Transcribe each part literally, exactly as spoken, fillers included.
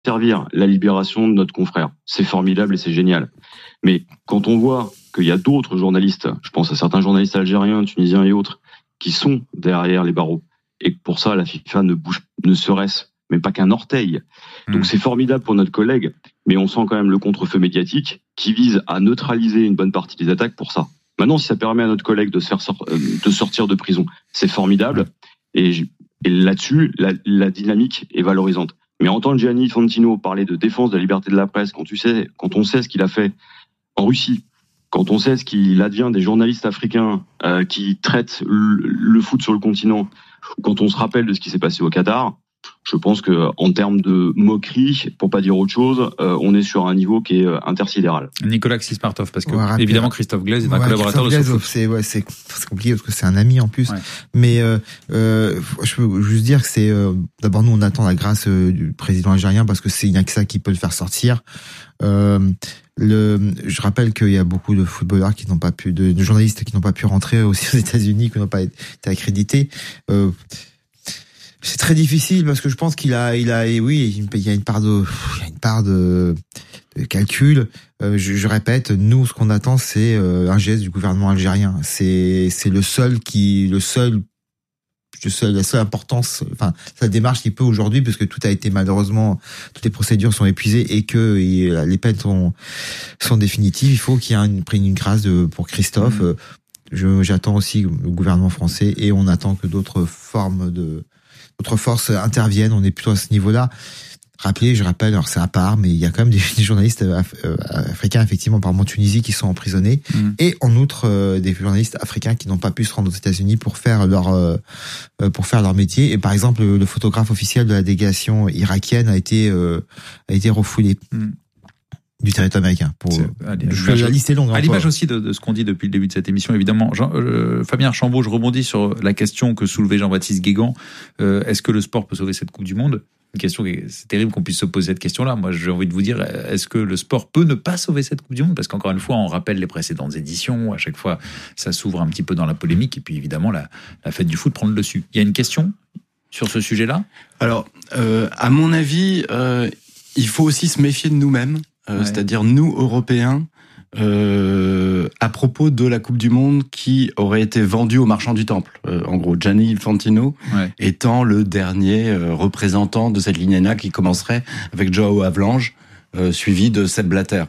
servir la libération de notre confrère. C'est formidable et c'est génial. Mais quand on voit qu'il y a d'autres journalistes, je pense à certains journalistes algériens, tunisiens et autres, qui sont derrière les barreaux, et que pour ça, la FIFA ne bouge, ne serait-ce même pas qu'un orteil. Donc mmh. c'est formidable pour notre collègue, mais on sent quand même le contre-feu médiatique qui vise à neutraliser une bonne partie des attaques pour ça. Maintenant, si ça permet à notre collègue de se faire sor- de sortir de prison, c'est formidable. Et, et là-dessus, la, la dynamique est valorisante. Mais entendre Gianni Infantino parler de défense de la liberté de la presse, quand tu sais, quand on sait ce qu'il a fait en Russie, quand on sait ce qu'il advient des journalistes africains euh, qui traitent le, le foot sur le continent, quand on se rappelle de ce qui s'est passé au Qatar, je pense que en termes de moquerie, pour pas dire autre chose, euh, on est sur un niveau qui est intersidéral. Nicolas Xismartov, parce que ouais, évidemment Christophe Glaise est un ouais, collaborateur Glaise, de SoFoot. C'est, ouais, c'est, c'est compliqué parce que c'est un ami en plus. Ouais. Mais euh, euh, je peux juste dire que c'est euh, d'abord nous on attend la grâce euh, du président algérien parce que c'est il n'y a que ça qui peut le faire sortir. Euh, le, je rappelle qu'il y a beaucoup de footballeurs qui n'ont pas pu, de, de journalistes qui n'ont pas pu rentrer aussi aux États-Unis, qui n'ont pas été accrédités. Euh, C'est très difficile parce que je pense qu'il a, il a, et oui, il y a une part de, il y a une part de, de calcul. Euh, je, je répète, nous, ce qu'on attend, c'est euh, un geste du gouvernement algérien. C'est, c'est le seul qui, le seul, le seul, la seule importance, enfin, sa démarche qui peut aujourd'hui, parce que tout a été malheureusement, toutes les procédures sont épuisées et que et, les peines sont, sont définitives. Il faut qu'il y ait une, une grâce de, pour Christophe. Mmh. Je, j'attends aussi le gouvernement français et on attend que d'autres formes de d'autres forces interviennent, on est plutôt à ce niveau-là. Rappelez, je rappelle, alors c'est à part, mais il y a quand même des, des journalistes af, euh, africains, effectivement, par exemple en Tunisie, qui sont emprisonnés, mmh. et en outre euh, des journalistes africains qui n'ont pas pu se rendre aux États-Unis pour faire leur euh, pour faire leur métier. Et par exemple, le, le photographe officiel de la délégation irakienne a été euh, a été refoulé. Mmh. du territoire américain. Pour, je, la liste est longue. À l'image aussi de, de ce qu'on dit depuis le début de cette émission, évidemment. Jean, euh, Fabien Archambault, je rebondis sur la question que soulevait Jean-Baptiste Guégan. Euh, est-ce que le sport peut sauver cette Coupe du Monde ? Une question, c'est terrible qu'on puisse se poser cette question-là. Moi, j'ai envie de vous dire, est-ce que le sport peut ne pas sauver cette Coupe du Monde ? Parce qu'encore une fois, on rappelle les précédentes éditions. À chaque fois, ça s'ouvre un petit peu dans la polémique. Et puis, évidemment, la, la fête du foot prend le dessus. Il y a une question sur ce sujet-là ? Alors, euh, à mon avis, euh, il faut aussi se méfier de nous-mêmes. Euh, ouais. C'est-à-dire nous, Européens, euh, à propos de la Coupe du Monde qui aurait été vendue aux marchands du Temple. Euh, en gros, Gianni Infantino ouais. étant le dernier euh, représentant de cette lignée-là qui commencerait avec Joao Havelange, euh, suivi de Sepp Blatter.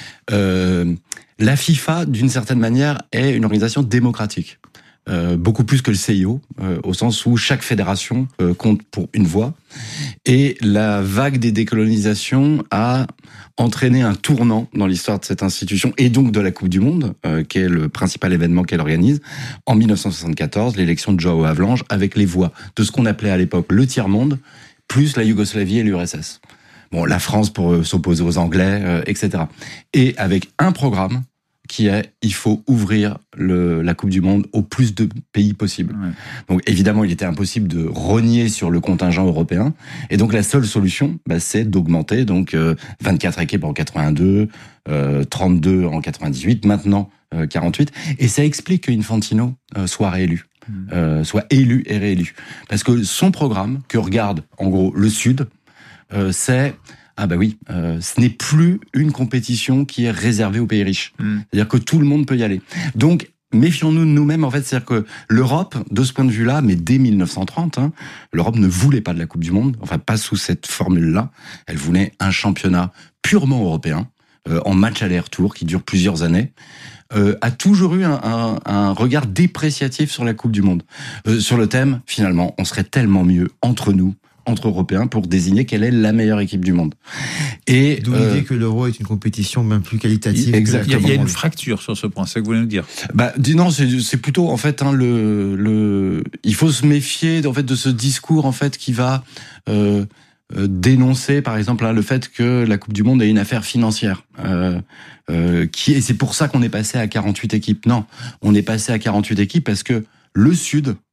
Euh, la FIFA, d'une certaine manière, est une organisation démocratique. Euh, beaucoup plus que le C I O, euh, au sens où chaque fédération euh, compte pour une voix. Et la vague des décolonisations a entraîné un tournant dans l'histoire de cette institution, et donc de la Coupe du Monde, euh, qui est le principal événement qu'elle organise, en dix-neuf cent soixante-quatorze, l'élection de Joao Havelange, avec les voix de ce qu'on appelait à l'époque le tiers-monde, plus la Yougoslavie et l'U R S S. Bon, la France pour euh, s'opposer aux Anglais, euh, et cetera. Et avec un programme qui est, il faut ouvrir le, la Coupe du Monde au plus de pays possible. Ouais. Donc évidemment, il était impossible de rogner sur le contingent européen, et donc la seule solution, bah, c'est d'augmenter, donc euh, vingt-quatre équipes en quatre-vingt-deux, euh, trente-deux en quatre-vingt-dix-huit, maintenant euh, quarante-huit, et ça explique qu'Infantino euh, soit réélu. Mmh. Euh, soit élu et réélu. Parce que son programme, que regarde en gros le Sud, euh, c'est... Ah bah oui, euh, ce n'est plus une compétition qui est réservée aux pays riches. Mmh. C'est-à-dire que tout le monde peut y aller. Donc, méfions-nous de nous-mêmes, en fait. C'est-à-dire que l'Europe, de ce point de vue-là, mais dès dix-neuf cent trente, hein, l'Europe ne voulait pas de la Coupe du Monde, enfin pas sous cette formule-là. Elle voulait un championnat purement européen, euh, en match aller-retour, qui dure plusieurs années. Euh, a toujours eu un, un, un regard dépréciatif sur la Coupe du Monde. Euh, sur le thème, finalement, on serait tellement mieux entre nous, entre Européens, pour désigner quelle est la meilleure équipe du monde. Et d'où euh, l'idée que l'Euro est une compétition même plus qualitative. Exactement. Il y a, il y a une fracture sur ce point, c'est ça que vous voulez nous dire ? Bah, non, c'est, c'est plutôt en fait hein, le, le, il faut se méfier en fait de ce discours en fait qui va euh, euh, dénoncer par exemple hein, le fait que la Coupe du Monde est une affaire financière. Euh, euh, qui et c'est pour ça qu'on est passé à quarante-huit équipes. Non, on est passé à quarante-huit équipes parce que le Sud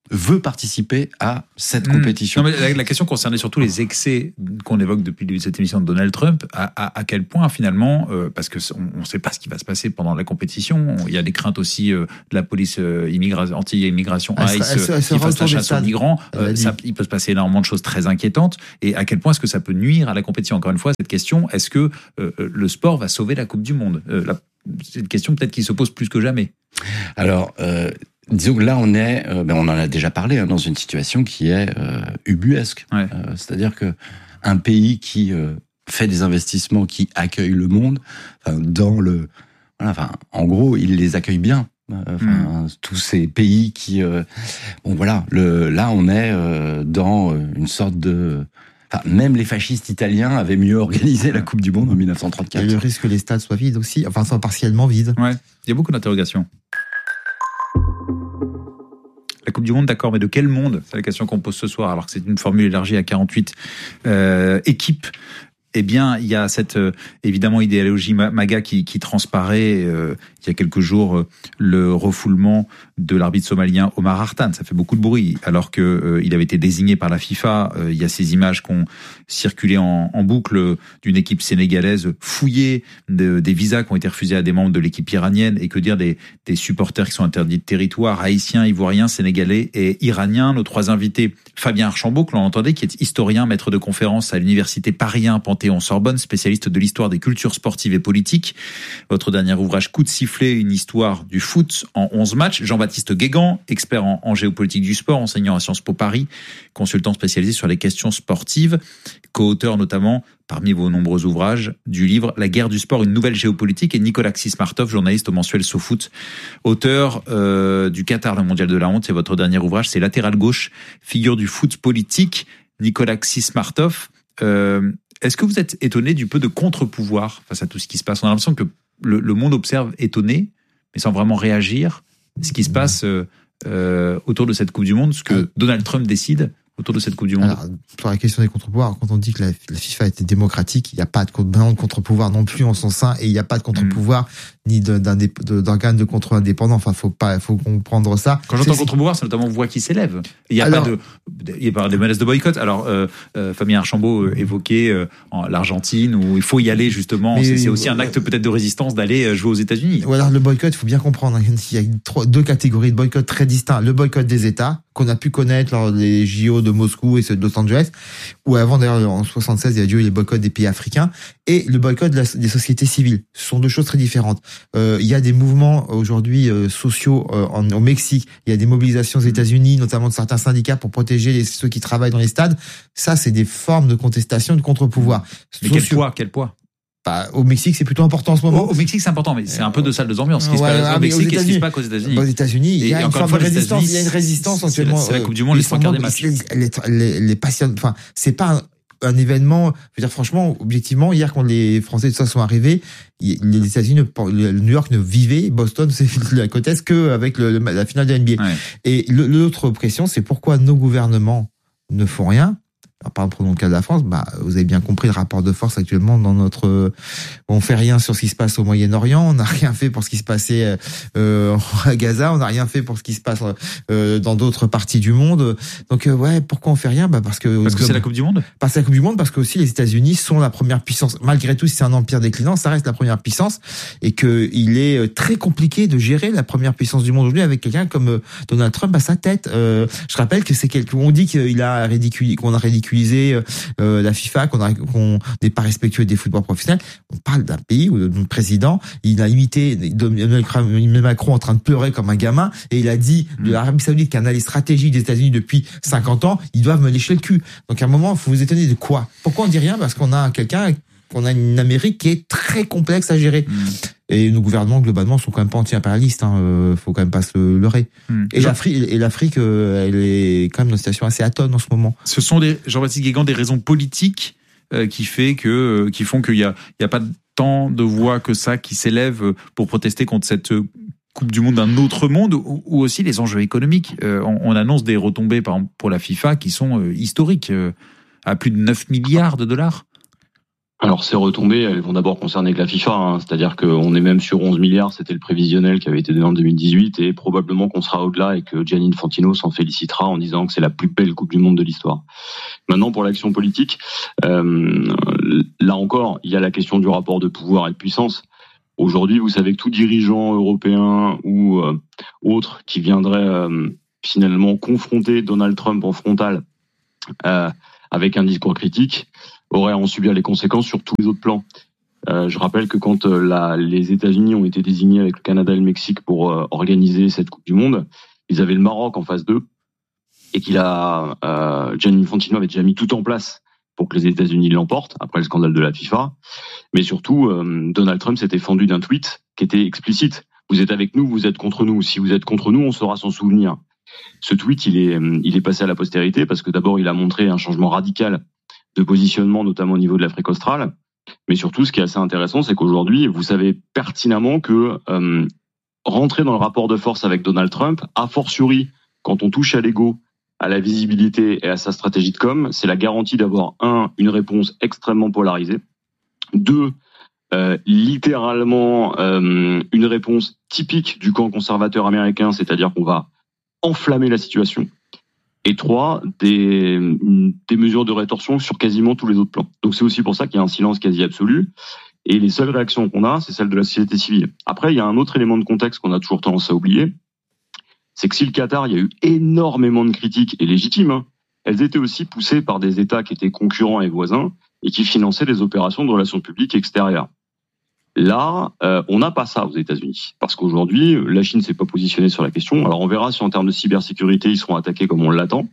veut participer à cette mmh. compétition. Non, mais la, la question concernait surtout les excès qu'on évoque depuis le début de cette émission de Donald Trump. À, à, à quel point finalement, euh, parce que on ne sait pas ce qui va se passer pendant la compétition. Il y a des craintes aussi euh, de la police euh, immigra- anti-immigration elle ICE elle, elle, qui fasse la chasse aux migrants. Euh, ça, il peut se passer énormément de choses très inquiétantes. Et à quel point est-ce que ça peut nuire à la compétition? Encore une fois, cette question, est-ce que euh, le sport va sauver la Coupe du Monde? euh, la, C'est une question peut-être qui se pose plus que jamais. Alors. Euh, Disons que là, on est, euh, ben on en a déjà parlé, hein, dans une situation qui est euh, ubuesque. Ouais. Euh, c'est-à-dire que un pays qui euh, fait des investissements, qui accueille le monde, enfin, dans le, voilà, enfin, en gros, il les accueille bien. Enfin, mmh. tous ces pays qui, euh, bon voilà, le, là, on est euh, dans une sorte de. Enfin, même les fascistes italiens avaient mieux organisé la Coupe du Monde en dix-neuf cent trente-quatre. Il y a le risque que les stades soient vides aussi, enfin, soient partiellement vides. Ouais. Il y a beaucoup d'interrogations. La Coupe du Monde, d'accord, mais de quel monde? C'est la question qu'on pose ce soir, alors que c'est une formule élargie à quarante-huit euh, équipes. Eh bien, il y a cette, euh, évidemment, idéologie MAGA qui, qui transparaît. Euh, il y a quelques jours, euh, le refoulement de l'arbitre somalien Omar Hartan. Ça fait beaucoup de bruit, alors que euh, il avait été désigné par la FIFA. Euh, il y a ces images qui ont circulé en, en boucle d'une équipe sénégalaise fouillée, de, des visas qui ont été refusés à des membres de l'équipe iranienne. Et que dire des, des supporters qui sont interdits de territoire, haïtiens, ivoiriens, sénégalais et iraniens. Nos trois invités, Fabien Archambault, que l'on entendait, qui est historien, maître de conférences à l'université Paris un Panthéon-Sorbonne, spécialiste de l'histoire des cultures sportives et politiques. Votre dernier ouvrage, Coup de sifflet, une histoire du foot en onze matchs. Jean-Baptiste Guégan, expert en, en géopolitique du sport, enseignant à Sciences Po Paris, consultant spécialisé sur les questions sportives, co-auteur notamment, parmi vos nombreux ouvrages, du livre La guerre du sport, une nouvelle géopolitique, et Nicolas Xismartov, journaliste au mensuel SoFoot, auteur euh, du Qatar, le mondial de la honte. Et votre dernier ouvrage, c'est Latéral gauche, figure du foot politique. Nicolas Xismartov, euh, est-ce que vous êtes étonné du peu de contre-pouvoir face à tout ce qui se passe? On a l'impression que le, le monde observe étonné, mais sans vraiment réagir, ce qui se passe euh, euh, autour de cette Coupe du Monde, ce que Donald Trump décide autour de cette Coupe du Monde. Alors, sur la question des contre-pouvoirs, quand on dit que la, la FIFA était démocratique, il n'y a pas de, de contre-pouvoir non plus en son sein, et il n'y a pas de contre-pouvoir mmh. ni de, d'un, de, d'organes de contrôle indépendants. Enfin, faut pas, faut comprendre ça. Quand j'entends contre-pouvoir, c'est notamment voix qui s'élève. Il n'y a Alors, pas de, il y a pas des menaces de boycott. Alors, euh, euh, Fabien Archambault euh, évoquait euh, en, l'Argentine, où il faut y aller justement. Mais, c'est, c'est aussi euh, un acte peut-être de résistance d'aller jouer aux États-Unis. Ou alors le boycott, il faut bien comprendre. Il y a trois, deux catégories de boycott très distincts. Le boycott des États, qu'on a pu connaître lors des J O de Moscou et ceux de Los Angeles, ou avant d'ailleurs en soixante-seize, il y a eu les boycotts des pays africains, et le boycott de la, des sociétés civiles. Ce sont deux choses très différentes. Euh, il y a des mouvements aujourd'hui euh, sociaux euh, en, au Mexique, il y a des mobilisations aux États-Unis, notamment de certains syndicats pour protéger les, ceux qui travaillent dans les stades. Ça, c'est des formes de contestation, de contre-pouvoir. Mais quel poids, quel poids? Bah, au Mexique, c'est plutôt important en ce moment. Au, au Mexique, c'est important, mais c'est un peu de salle de ambiance. Ce qui ouais, se passe au Mexique et ce qui se passe aux États-Unis. Aux États-Unis, il y a une forme de résistance. Il y a une résistance actuellement. C'est la Coupe du Monde, les trois quarts des matchs. Les, les, les passionne. Enfin, c'est pas un, un événement. Je veux dire, franchement, objectivement, hier, quand les Français de ça sont arrivés, les États-Unis, le New York ne vivait, Boston, c'est la côte est que avec le, la finale de la N B A. Ouais. Et le, l'autre pression, c'est pourquoi nos gouvernements ne font rien. Alors, par exemple, dans le cas de la France, bah, vous avez bien compris le rapport de force actuellement dans notre, on fait rien sur ce qui se passe au Moyen-Orient, on n'a rien fait pour ce qui se passait, euh, à Gaza, on n'a rien fait pour ce qui se passe, euh, dans d'autres parties du monde. Donc, euh, ouais, pourquoi on fait rien? Bah, parce que, parce que c'est la Coupe du Monde? Parce que c'est la Coupe du Monde, parce que aussi les États-Unis sont la première puissance. Malgré tout, si c'est un empire déclinant, ça reste la première puissance, et que il est très compliqué de gérer la première puissance du monde aujourd'hui avec quelqu'un comme Donald Trump à sa tête. Euh, je rappelle que c'est quelqu'un, on dit qu'il a ridiculisé, qu'on a ridiculisé Euh, la FIFA, qu'on a, qu'on n'est pas respectueux des footballs professionnels. On parle d'un pays où le président, il a imité Emmanuel Macron en train de pleurer comme un gamin, et il a dit de l'Arabie Saoudite, qui est un allié stratégique des États-Unis depuis cinquante ans, ils doivent me lécher le cul. Donc à un moment, il faut vous étonner de quoi? Pourquoi on dit rien? Parce qu'on a quelqu'un, qu'on a une Amérique qui est très complexe à gérer. Mmh. Et nos gouvernements, globalement, sont quand même pas anti-impérialistes, hein. Euh, faut quand même pas se leurrer. Mmh. Et Jean... l'Afrique, et l'Afrique, euh, elle est quand même dans une situation assez atone en ce moment. Ce sont des, Jean-Baptiste Guégan, des raisons politiques, euh, qui fait que, euh, qui font qu'il y a, il y a pas tant de voix que ça qui s'élèvent pour protester contre cette Coupe du Monde d'un autre monde, ou, ou aussi les enjeux économiques. Euh, on, on annonce des retombées, par exemple, pour la FIFA, qui sont euh, historiques, euh, à plus de neuf milliards de dollars. Alors ces retombées, elles vont d'abord concerner que la FIFA, hein, c'est-à-dire qu'on est même sur onze milliards, c'était le prévisionnel qui avait été donné en deux mille dix-huit, et probablement qu'on sera au-delà et que Gianni Infantino s'en félicitera en disant que c'est la plus belle Coupe du Monde de l'histoire. Maintenant, pour l'action politique, euh, là encore, il y a la question du rapport de pouvoir et de puissance. Aujourd'hui, vous savez que tout dirigeant européen ou euh, autre qui viendrait euh, finalement confronter Donald Trump en frontal euh, avec un discours critique aurait à en subir les conséquences sur tous les autres plans. Euh, je rappelle que quand euh, la, les États-Unis ont été désignés avec le Canada et le Mexique pour euh, organiser cette Coupe du Monde, ils avaient le Maroc en phase deux et qu'il a euh, Gianni Infantino avait déjà mis tout en place pour que les États-Unis l'emportent après le scandale de la FIFA. Mais surtout, euh, Donald Trump s'était fendu d'un tweet qui était explicite. Vous êtes avec nous, vous êtes contre nous. Si vous êtes contre nous, on saura s'en souvenir. Ce tweet, il est, il est passé à la postérité parce que d'abord, il a montré un changement radical de positionnement, notamment au niveau de l'Afrique australe. Mais surtout, ce qui est assez intéressant, c'est qu'aujourd'hui, vous savez pertinemment que euh, rentrer dans le rapport de force avec Donald Trump, a fortiori, quand on touche à l'ego, à la visibilité et à sa stratégie de com, c'est la garantie d'avoir, un, une réponse extrêmement polarisée, deux, euh, littéralement euh, une réponse typique du camp conservateur américain, c'est-à-dire qu'on va enflammer la situation, et trois, des, des mesures de rétorsion sur quasiment tous les autres plans. Donc c'est aussi pour ça qu'il y a un silence quasi absolu, et les seules réactions qu'on a, c'est celles de la société civile. Après, il y a un autre élément de contexte qu'on a toujours tendance à oublier, c'est que si le Qatar, il y a eu énormément de critiques, et légitimes, hein, elles étaient aussi poussées par des États qui étaient concurrents et voisins, et qui finançaient des opérations de relations publiques extérieures. Là, euh, on n'a pas ça aux États-Unis, parce qu'aujourd'hui, la Chine s'est pas positionnée sur la question. Alors on verra si en termes de cybersécurité, ils seront attaqués comme on l'attend,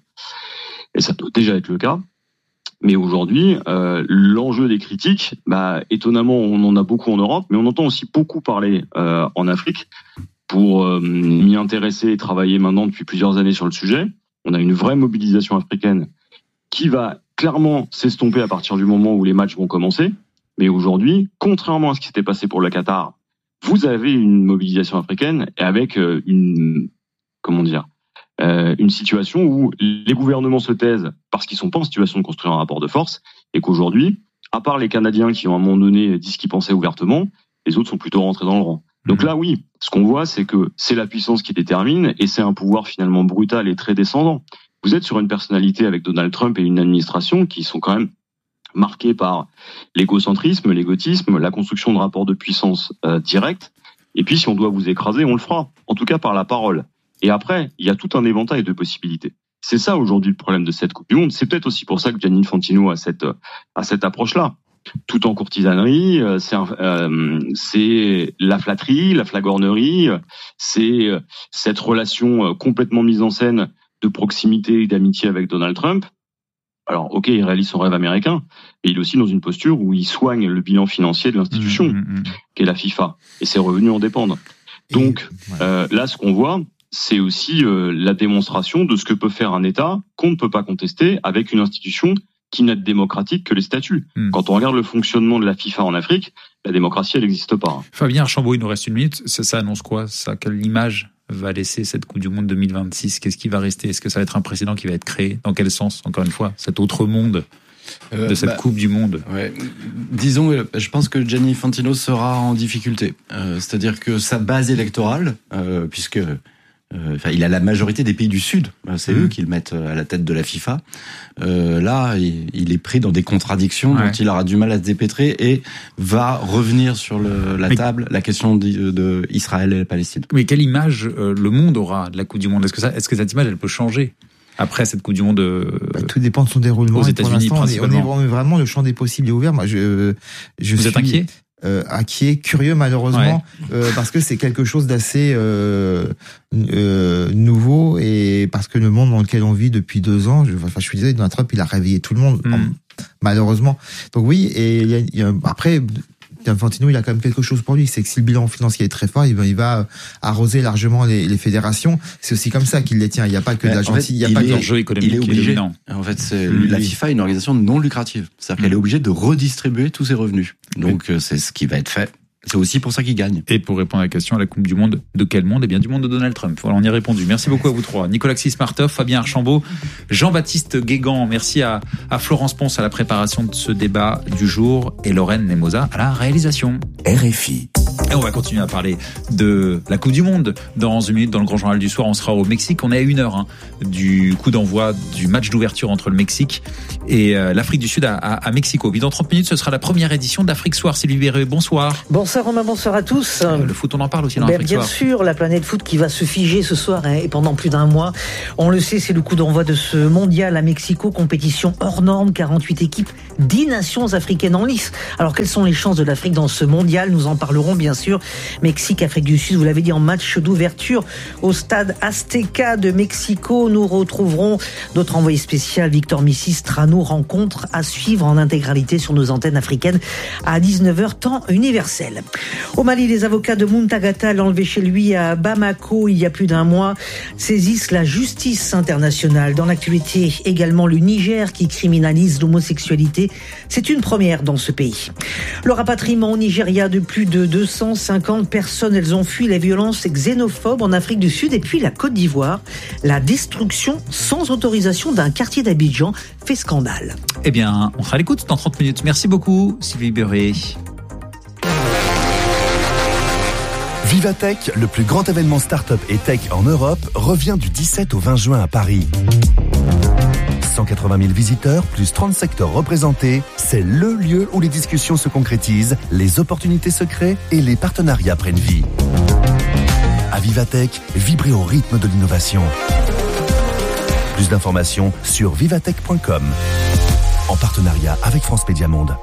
et ça doit déjà être le cas. Mais aujourd'hui, euh, l'enjeu des critiques, bah, étonnamment, on en a beaucoup en Europe, mais on entend aussi beaucoup parler euh, en Afrique. Pour euh, m'y intéresser et travailler maintenant depuis plusieurs années sur le sujet, on a une vraie mobilisation africaine qui va clairement s'estomper à partir du moment où les matchs vont commencer. Mais aujourd'hui, contrairement à ce qui s'était passé pour le Qatar, vous avez une mobilisation africaine et avec euh, une, comment dire, euh, une situation où les gouvernements se taisent parce qu'ils sont pas en situation de construire un rapport de force, et qu'aujourd'hui, à part les Canadiens qui ont à un moment donné dit ce qu'ils pensaient ouvertement, les autres sont plutôt rentrés dans le rang. Donc là, oui, ce qu'on voit, c'est que c'est la puissance qui détermine, et c'est un pouvoir finalement brutal et très descendant. Vous êtes sur une personnalité avec Donald Trump et une administration qui sont quand même marqués par l'égocentrisme, l'égotisme, la construction de rapports de puissance euh, directs. Et puis, si on doit vous écraser, on le fera. En tout cas, par la parole. Et après, il y a tout un éventail de possibilités. C'est ça aujourd'hui le problème de cette Coupe du Monde. C'est peut-être aussi pour ça que Gianni Infantino a cette a cette approche-là. Tout en courtisanerie, c'est, euh, c'est la flatterie, la flagornerie, c'est cette relation complètement mise en scène de proximité et d'amitié avec Donald Trump. Alors, ok, il réalise son rêve américain, mais il est aussi dans une posture où il soigne le bilan financier de l'institution, mmh, mmh. qu'est la FIFA, et ses revenus en dépendent. Donc, et, ouais. euh, là, ce qu'on voit, c'est aussi euh, la démonstration de ce que peut faire un État qu'on ne peut pas contester avec une institution qui n'est démocratique que les statuts. Mmh. Quand on regarde le fonctionnement de la FIFA en Afrique, la démocratie, elle n'existe pas. Fabien Archambault, il nous reste une minute. Ça, ça annonce quoi? Ça, quelle image va laisser cette Coupe du Monde deux mille vingt-six? Qu'est-ce qui va rester? Est-ce que ça va être un précédent qui va être créé? Dans quel sens, encore une fois, cet autre monde euh, de cette bah, Coupe du Monde? Ouais. Disons, je pense que Gianni Infantino sera en difficulté. Euh, c'est-à-dire que sa base électorale, euh, puisque euh, enfin, il a la majorité des pays du Sud, c'est mmh. eux qui le mettent à la tête de la FIFA. Euh, là, il, il est pris dans des contradictions ouais. dont il aura du mal à se dépêtrer et va revenir sur le, la mais, table la question de, de Israël et la Palestine. Mais quelle image euh, le monde aura de la Coupe du Monde? Est-ce que, ça, est-ce que cette image, elle peut changer après cette Coupe du Monde euh, bah, tout dépend de son déroulement. Aux États-Unis, pour principalement. On est vraiment le champ des possibles est ouvert. Moi, je, je Vous suis, êtes inquiet? Euh, inquiet, curieux malheureusement, ouais. euh, parce que c'est quelque chose d'assez euh, euh, nouveau, et parce que le monde dans lequel on vit depuis deux ans, je, enfin, je suis désolé, Donald Trump, il a réveillé tout le monde, mm. en, malheureusement. Donc oui, et il y a, il y a, après, Infantino, il a quand même quelque chose pour lui, c'est que si le bilan financier est très fort, il va, il va arroser largement les, les fédérations. C'est aussi comme ça qu'il les tient. Il n'y a pas que de la gentille, il n'y a il pas est, que l'enjeu économique. Il est obligé. Non. En fait, c'est, mmh. la FIFA est une organisation non lucrative. C'est-à-dire mmh. qu'elle est obligée de redistribuer tous ses revenus. Donc, mmh. c'est ce qui va être fait. C'est aussi pour ça qu'ils gagnent. Et pour répondre à la question, à la Coupe du Monde, de quel monde ? Eh bien, du monde de Donald Trump. Voilà, on y a répondu. Merci beaucoup à vous trois. Nicolas Xismartov, Fabien Archambault, Jean-Baptiste Guégan. Merci à, à Florence Ponce à la préparation de ce débat du jour et Lorraine Nemosa à la réalisation. R F I. Et on va continuer à parler de la Coupe du Monde. Dans une minute, dans le Grand Journal du Soir, on sera au Mexique. On est à une heure hein, du coup d'envoi du match d'ouverture entre le Mexique et euh, l'Afrique du Sud à, à, à Mexico. Puis dans trente minutes, ce sera la première édition d'Afrique Soir. Sylvie Berruet, bonsoir. Bonsoir Romain, bonsoir à tous. Euh, le foot, on en parle aussi dans ben, l'Afrique Bien Soir. sûr, la planète foot qui va se figer ce soir hein, et pendant plus d'un mois. On le sait, c'est le coup d'envoi de ce mondial à Mexico, compétition hors norme, quarante-huit équipes, dix nations africaines en lice. Alors quelles sont les chances de l'Afrique dans ce mondial ? Nous en parlerons bien sûr. Mexique, Afrique du Sud, vous l'avez dit, en match d'ouverture au stade Azteca de Mexico. Nous retrouverons notre envoyé spécial Victor Missis Strano, rencontre à suivre en intégralité sur nos antennes africaines à dix-neuf heures temps universel. Au Mali, les avocats de Muntagata, l'enlevé chez lui à Bamako il y a plus d'un mois, saisissent la justice internationale. Dans l'actualité également, le Niger qui criminalise l'homosexualité. C'est une première dans ce pays. Le rapatriement au Nigeria de plus de deux cent cinquante personnes. Elles ont fui les violences xénophobes en Afrique du Sud et puis la Côte d'Ivoire. La destruction sans autorisation d'un quartier d'Abidjan fait scandale. Eh bien, on sera à l'écoute dans trente minutes. Merci beaucoup, Sylvie Berruet. Vivatech, le plus grand événement start-up et tech en Europe, revient du dix-sept au vingt juin à Paris. cent quatre-vingt mille visiteurs, plus trente secteurs représentés, c'est le lieu où les discussions se concrétisent, les opportunités se créent et les partenariats prennent vie. À Vivatech, vibrez au rythme de l'innovation. Plus d'informations sur vivatech point com, en partenariat avec France Média Monde.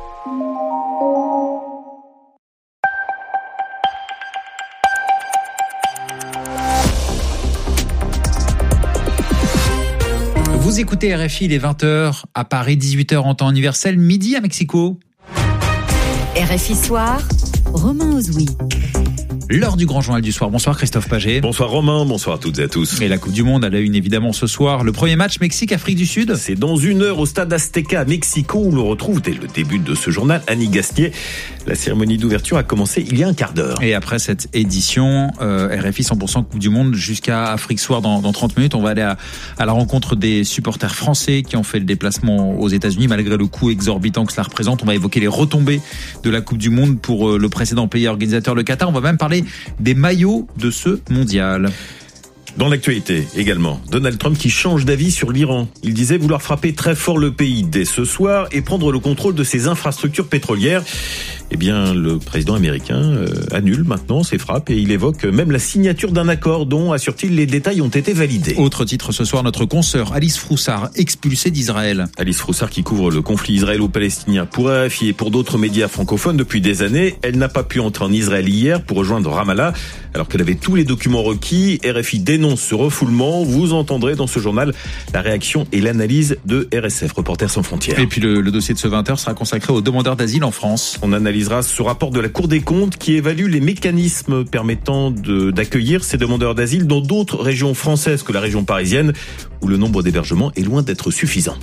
Vous écoutez R F I, il est vingt heures à Paris, dix-huit heures en temps universel, midi à Mexico. R F I Soir, Romain Ozoui. L'heure du Grand Journal du Soir. Bonsoir Christophe Paget. Bonsoir Romain, bonsoir à toutes et à tous. Et la Coupe du Monde à la une évidemment ce soir. Le premier match Mexique-Afrique du Sud. C'est dans une heure au stade Azteca à Mexico où l'on retrouve dès le début de ce journal Annie Gasnier. La cérémonie d'ouverture a commencé il y a un quart d'heure. Et après cette édition, euh, R F I cent pour cent Coupe du Monde jusqu'à Afrique Soir dans, dans trente minutes. On va aller à, à la rencontre des supporters français qui ont fait le déplacement aux États-Unis malgré le coût exorbitant que cela représente. On va évoquer les retombées de la Coupe du Monde pour euh, le précédent pays organisateur, le Qatar. On va même parler des maillots de ce mondial. Dans l'actualité également, Donald Trump qui change d'avis sur l'Iran. Il disait vouloir frapper très fort le pays dès ce soir et prendre le contrôle de ses infrastructures pétrolières. Eh bien, le président américain euh, annule maintenant ses frappes et il évoque même la signature d'un accord dont, assure-t-il, les détails ont été validés. Autre titre ce soir, notre consoeur Alice Froussard, expulsée d'Israël. Alice Froussard qui couvre le conflit israélo-palestinien pour R F I et pour d'autres médias francophones depuis des années. Elle n'a pas pu entrer en Israël hier pour rejoindre Ramallah alors qu'elle avait tous les documents requis. R F I dénonce ce refoulement. Vous entendrez dans ce journal la réaction et l'analyse de R S F, Reporters sans frontières. Et puis le, le dossier de ce vingt heures sera consacré aux demandeurs d'asile en France. On analysera ce rapport de la Cour des comptes qui évalue les mécanismes permettant de, d'accueillir ces demandeurs d'asile dans d'autres régions françaises que la région parisienne où le nombre d'hébergements est loin d'être suffisant.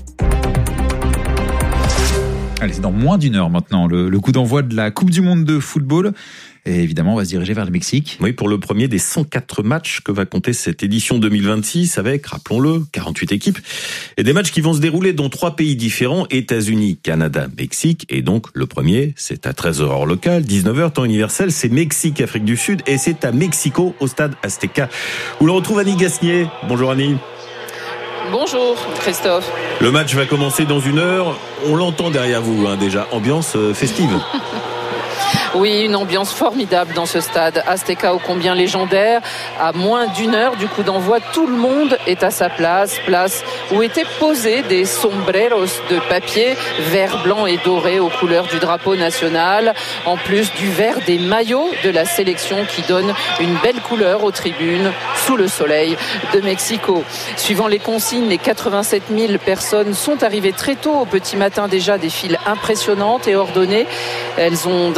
Allez, c'est dans moins d'une heure maintenant, le, le coup d'envoi de la Coupe du Monde de football. Et évidemment, on va se diriger vers le Mexique. Oui, pour le premier des cent quatre matchs que va compter cette édition deux mille vingt-six avec, rappelons-le, quarante-huit équipes. Et des matchs qui vont se dérouler dans trois pays différents, États-Unis, Canada, Mexique. Et donc, le premier, c'est à treize heures heure locale, dix-neuf heures temps universel, c'est Mexique, Afrique du Sud. Et c'est à Mexico, au stade Azteca, où l'on retrouve Annie Gasnier. Bonjour Annie. Bonjour Christophe. Le match va commencer dans une heure. On l'entend derrière vous, hein, déjà. Ambiance euh, festive. Oui, une ambiance formidable dans ce stade Azteca ô combien légendaire. À moins d'une heure du coup d'envoi, tout le monde est à sa place. Place où étaient posés des sombreros de papier vert, blanc et doré aux couleurs du drapeau national. En plus du vert des maillots de la sélection qui donne une belle couleur aux tribunes sous le soleil de Mexico. Suivant les consignes, les quatre-vingt-sept mille personnes sont arrivées très tôt au petit matin déjà, des files impressionnantes et ordonnées. Elles ont dribblé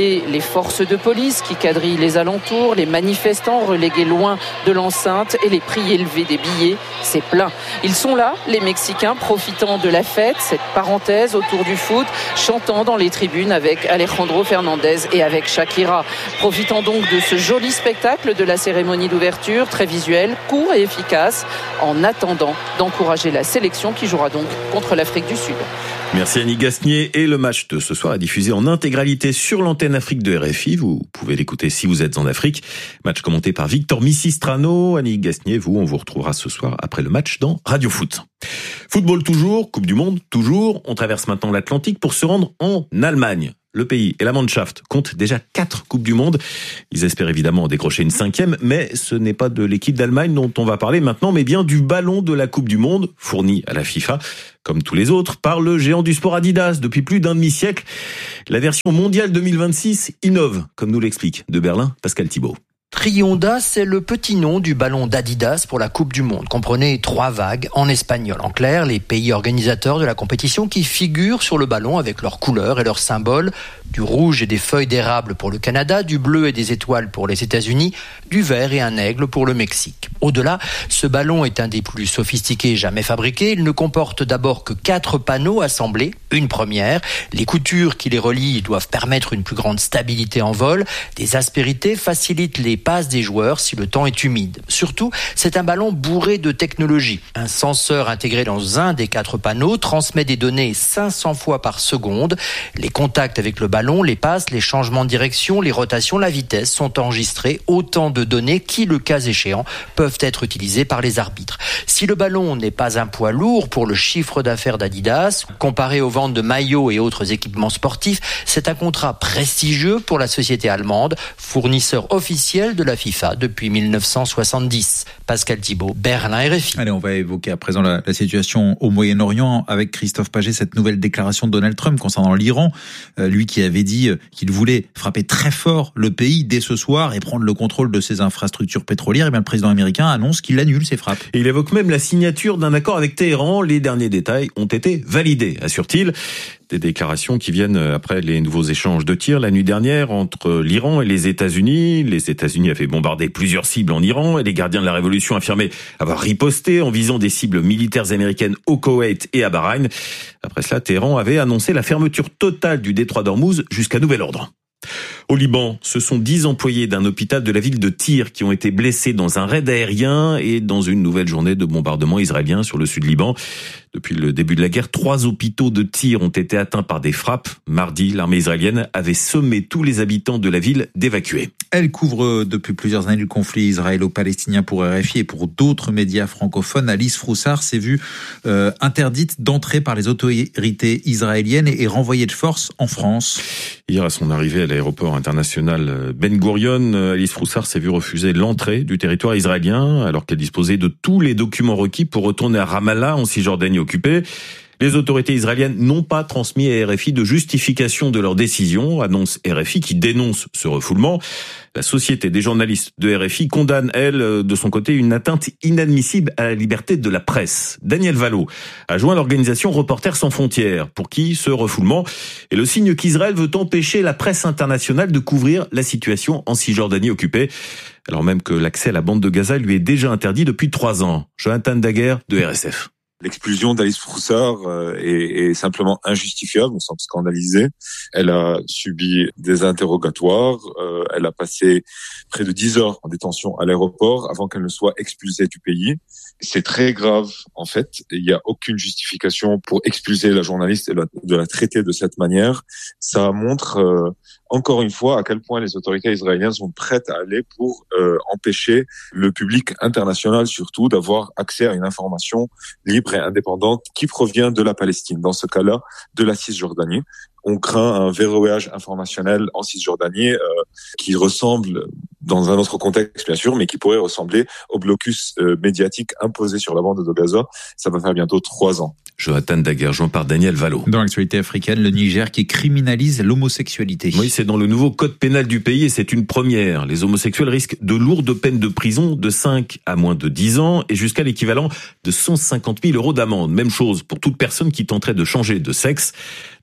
oublier les forces de police qui quadrillent les alentours, les manifestants relégués loin de l'enceinte et les prix élevés des billets. C'est plein. Ils sont là, les Mexicains, profitant de la fête, cette parenthèse autour du foot, chantant dans les tribunes avec Alejandro Fernandez et avec Shakira. Profitant donc de ce joli spectacle de la cérémonie d'ouverture, très visuel, court et efficace, en attendant d'encourager la sélection qui jouera donc contre l'Afrique du Sud. Merci Annie Gasnier. Et le match de ce soir est diffusé en intégralité sur l'antenne Afrique de R F I. Vous pouvez l'écouter si vous êtes en Afrique. Match commenté par Victor Missistrano. Annie Gasnier, vous, on vous retrouvera ce soir après le match dans Radio Foot. Football toujours, Coupe du Monde toujours. On traverse maintenant l'Atlantique pour se rendre en Allemagne. Le pays et la Mannschaft comptent déjà quatre Coupes du Monde. Ils espèrent évidemment en décrocher une cinquième, mais ce n'est pas de l'équipe d'Allemagne dont on va parler maintenant, mais bien du ballon de la Coupe du Monde, fourni à la FIFA, comme tous les autres, par le géant du sport Adidas depuis plus d'un demi-siècle. La version mondiale deux mille vingt-six innove, comme nous l'explique de Berlin Pascal Thibault. Trionda, c'est le petit nom du ballon d'Adidas pour la Coupe du Monde. Comprenez trois vagues en espagnol. En clair, les pays organisateurs de la compétition qui figurent sur le ballon avec leurs couleurs et leurs symboles. Du rouge et des feuilles d'érable pour le Canada, du bleu et des étoiles pour les États-Unis, du vert et un aigle pour le Mexique. Au-delà, ce ballon est un des plus sophistiqués jamais fabriqués. Il ne comporte d'abord que quatre panneaux assemblés, une première. Les coutures qui les relient doivent permettre une plus grande stabilité en vol. Des aspérités facilitent les passes des joueurs si le temps est humide. Surtout, c'est un ballon bourré de technologie. Un senseur intégré dans un des quatre panneaux transmet des données cinq cents fois par seconde. Les contacts avec le ballon, les passes, les changements de direction, les rotations, la vitesse sont enregistrés. Autant de données qui, le cas échéant, peuvent être utilisées par les arbitres. Si le ballon n'est pas un poids lourd pour le chiffre d'affaires d'Adidas, comparé aux ventes de maillots et autres équipements sportifs, c'est un contrat prestigieux pour la société allemande, fournisseur officiel de la FIFA depuis mille neuf cent soixante-dix. Pascal Thibault, Berlin R F I. Allez, on va évoquer à présent la, la situation au Moyen-Orient avec Christophe Paget, cette nouvelle déclaration de Donald Trump concernant l'Iran. Euh, lui qui avait dit qu'il voulait frapper très fort le pays dès ce soir et prendre le contrôle de ses infrastructures pétrolières. Et bien, le président américain annonce qu'il annule ces frappes. Et il évoque même la signature d'un accord avec Téhéran. Les derniers détails ont été validés, assure-t-il. Des déclarations qui viennent après les nouveaux échanges de tirs la nuit dernière entre l'Iran et les États-Unis. Les États-Unis avaient bombardé plusieurs cibles en Iran et les gardiens de la révolution affirmaient avoir riposté en visant des cibles militaires américaines au Koweït et à Bahreïn. Après cela, Téhéran avait annoncé la fermeture totale du détroit d'Ormuz jusqu'à nouvel ordre. Au Liban, ce sont dix employés d'un hôpital de la ville de Tyr qui ont été blessés dans un raid aérien et dans une nouvelle journée de bombardement israélien sur le sud Liban. Depuis le début de la guerre, trois hôpitaux de Tyr ont été atteints par des frappes. Mardi, l'armée israélienne avait sommé tous les habitants de la ville d'évacuer. Elle couvre depuis plusieurs années le conflit israélo-palestinien pour R F I et pour d'autres médias francophones. Alice Froussard s'est vue euh, interdite d'entrer par les autorités israéliennes et, et renvoyée de force en France. Hier, à son arrivée à l'aéroport international Ben Gurion, Alice Froussard s'est vue refuser l'entrée du territoire israélien alors qu'elle disposait de tous les documents requis pour retourner à Ramallah en Cisjordanie occupée. Les autorités israéliennes n'ont pas transmis à R F I de justification de leur décision, annonce R F I qui dénonce ce refoulement. La Société des journalistes de R F I condamne, elle, de son côté, une atteinte inadmissible à la liberté de la presse. Daniel Vallot a joint l'organisation Reporters sans frontières, pour qui ce refoulement est le signe qu'Israël veut empêcher la presse internationale de couvrir la situation en Cisjordanie occupée, alors même que l'accès à la bande de Gaza lui est déjà interdit depuis trois ans. Jonathan Daguerre de R S F. L'expulsion d'Alice Froussard est, est simplement injustifiable, nous sommes scandalisés. Elle a subi des interrogatoires, euh, elle a passé près de dix heures en détention à l'aéroport avant qu'elle ne soit expulsée du pays. C'est très grave, en fait. Il n'y a aucune justification pour expulser la journaliste et de la traiter de cette manière. Ça montre euh, encore une fois à quel point les autorités israéliennes sont prêtes à aller pour euh, empêcher le public international surtout d'avoir accès à une information libre et indépendante qui provient de la Palestine, dans ce cas-là de la Cisjordanie. On craint un verrouillage informationnel en Cisjordanie euh, qui ressemble, dans un autre contexte bien sûr, mais qui pourrait ressembler au blocus euh, médiatique imposé sur la bande de Gaza. Ça va faire bientôt trois ans. Jonathan Daguerre, joint par Daniel Vallot. Dans l'actualité africaine, le Niger qui criminalise l'homosexualité. Oui, c'est dans le nouveau code pénal du pays et c'est une première. Les homosexuels risquent de lourdes peines de prison de cinq à moins de dix ans et jusqu'à l'équivalent de cent cinquante mille euros d'amende. Même chose pour toute personne qui tenterait de changer de sexe.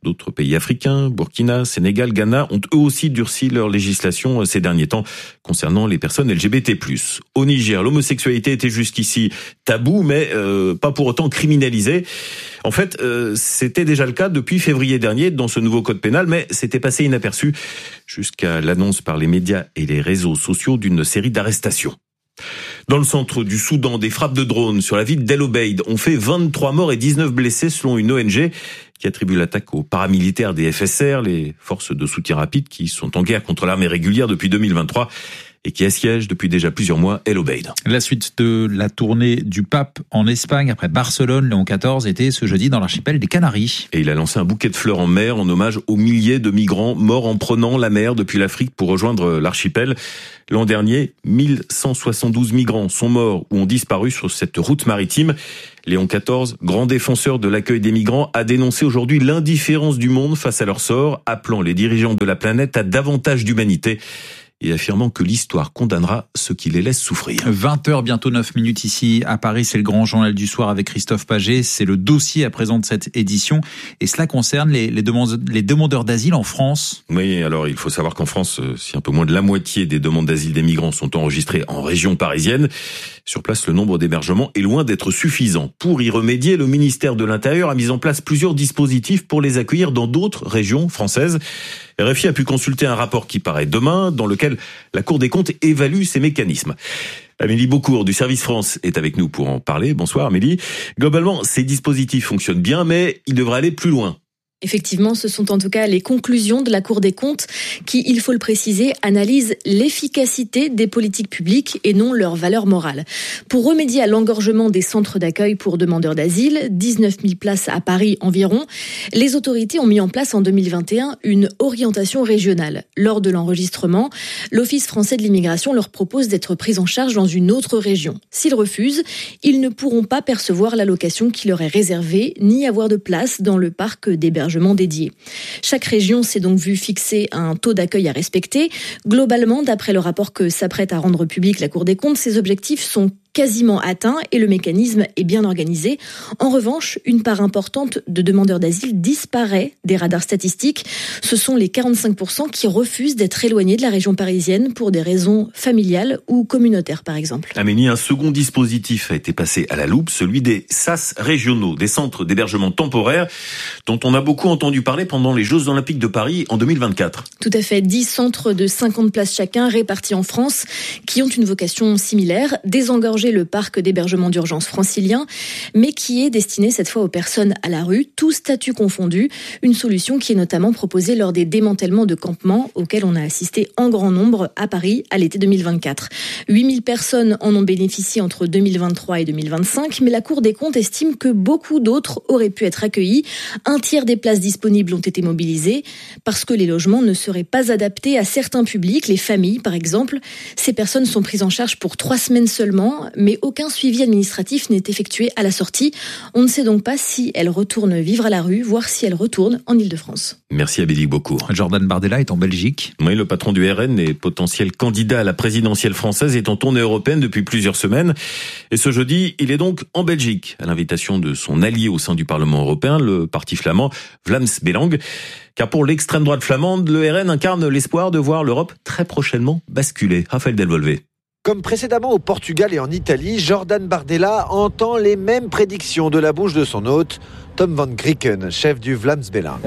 D'autres pays africains, Burkina, Sénégal, Ghana, ont eux aussi durci leur législation ces derniers temps concernant les personnes L G B T plus. Au Niger, l'homosexualité était jusqu'ici tabou, mais euh, pas pour autant criminalisée. En fait, euh, c'était déjà le cas depuis février dernier dans ce nouveau code pénal, mais c'était passé inaperçu jusqu'à l'annonce par les médias et les réseaux sociaux d'une série d'arrestations. Dans le centre du Soudan, des frappes de drones sur la ville d'El Obeid ont fait vingt-trois morts et dix-neuf blessés selon une O N G qui attribue l'attaque aux paramilitaires des F S R, les forces de soutien rapide qui sont en guerre contre l'armée régulière depuis deux mille vingt-trois et qui assiègent depuis déjà plusieurs mois El Obeid. La suite de la tournée du pape en Espagne après Barcelone, Léon quatorze, était ce jeudi dans l'archipel des Canaries. Et il a lancé un bouquet de fleurs en mer en hommage aux milliers de migrants morts en prenant la mer depuis l'Afrique pour rejoindre l'archipel. L'an dernier, mille cent soixante-douze migrants sont morts ou ont disparu sur cette route maritime. Léon quatorze, grand défenseur de l'accueil des migrants, a dénoncé aujourd'hui l'indifférence du monde face à leur sort, appelant les dirigeants de la planète à davantage d'humanité et affirmant que l'histoire condamnera ceux qui les laissent souffrir. vingt heures, bientôt neuf minutes ici à Paris, c'est le grand journal du soir avec Christophe Paget. C'est le dossier à présent de cette édition et cela concerne les, les, demande, les demandeurs d'asile en France. Oui, alors il faut savoir qu'en France, si un peu moins de la moitié des demandes d'asile des migrants sont enregistrées en région parisienne, sur place, le nombre d'hébergements est loin d'être suffisant. Pour y remédier, le ministère de l'Intérieur a mis en place plusieurs dispositifs pour les accueillir dans d'autres régions françaises. R F I a pu consulter un rapport qui paraît demain, dans lequel la Cour des comptes évalue ces mécanismes. Amélie Beaucourt du Service France est avec nous pour en parler. Bonsoir Amélie. Globalement, ces dispositifs fonctionnent bien, mais ils devraient aller plus loin. Effectivement, ce sont en tout cas les conclusions de la Cour des comptes qui, il faut le préciser, analysent l'efficacité des politiques publiques et non leur valeur morale. Pour remédier à l'engorgement des centres d'accueil pour demandeurs d'asile, dix-neuf mille places à Paris environ, les autorités ont mis en place en deux mille vingt et un une orientation régionale. Lors de l'enregistrement, l'Office français de l'immigration leur propose d'être pris en charge dans une autre région. S'ils refusent, ils ne pourront pas percevoir l'allocation qui leur est réservée, ni avoir de place dans le parc d'hébergement dédié. Chaque région s'est donc vue fixer un taux d'accueil à respecter. Globalement, d'après le rapport que s'apprête à rendre public la Cour des comptes, ces objectifs sont quasiment atteint et le mécanisme est bien organisé. En revanche, une part importante de demandeurs d'asile disparaît des radars statistiques. Ce sont les quarante-cinq pour cent qui refusent d'être éloignés de la région parisienne pour des raisons familiales ou communautaires, par exemple. Amélie, un second dispositif a été passé à la loupe, celui des S A S régionaux, des centres d'hébergement temporaire, dont on a beaucoup entendu parler pendant les Jeux Olympiques de Paris en deux mille vingt-quatre. Tout à fait, dix centres de cinquante places chacun répartis en France qui ont une vocation similaire, désengorger le parc d'hébergement d'urgence francilien, mais qui est destiné cette fois aux personnes à la rue, tout statut confondu, une solution qui est notamment proposée lors des démantèlements de campements auxquels on a assisté en grand nombre à Paris à l'été deux mille vingt-quatre. huit mille personnes en ont bénéficié entre deux mille vingt-trois et deux mille vingt-cinq, mais la Cour des comptes estime que beaucoup d'autres auraient pu être accueillis. Un tiers des places disponibles ont été mobilisées parce que les logements ne seraient pas adaptés à certains publics, les familles par exemple. Ces personnes sont prises en charge pour trois semaines seulement, mais aucun suivi administratif n'est effectué à la sortie. On ne sait donc pas si elles retournent vivre à la rue, voire si elles retournent en Île-de-France. Merci Amélie Beaucourt. Jordan Bardella est en Belgique. Oui, le patron du R N et potentiel candidat à la présidentielle française est en tournée européenne depuis plusieurs semaines. Et ce jeudi, il est donc en Belgique, à l'invitation de son allié au sein du Parlement européen, le parti flamand Vlaams Belang. Car pour l'extrême droite flamande, le R N incarne l'espoir de voir l'Europe très prochainement basculer. Raphaël Delvolvé. Comme précédemment au Portugal et en Italie, Jordan Bardella entend les mêmes prédictions de la bouche de son hôte, Tom van Grieken, chef du Vlaams Belang.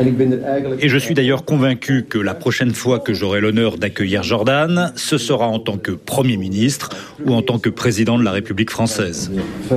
Et je suis d'ailleurs convaincu que la prochaine fois que j'aurai l'honneur d'accueillir Jordan, ce sera en tant que Premier ministre ou en tant que président de la République française.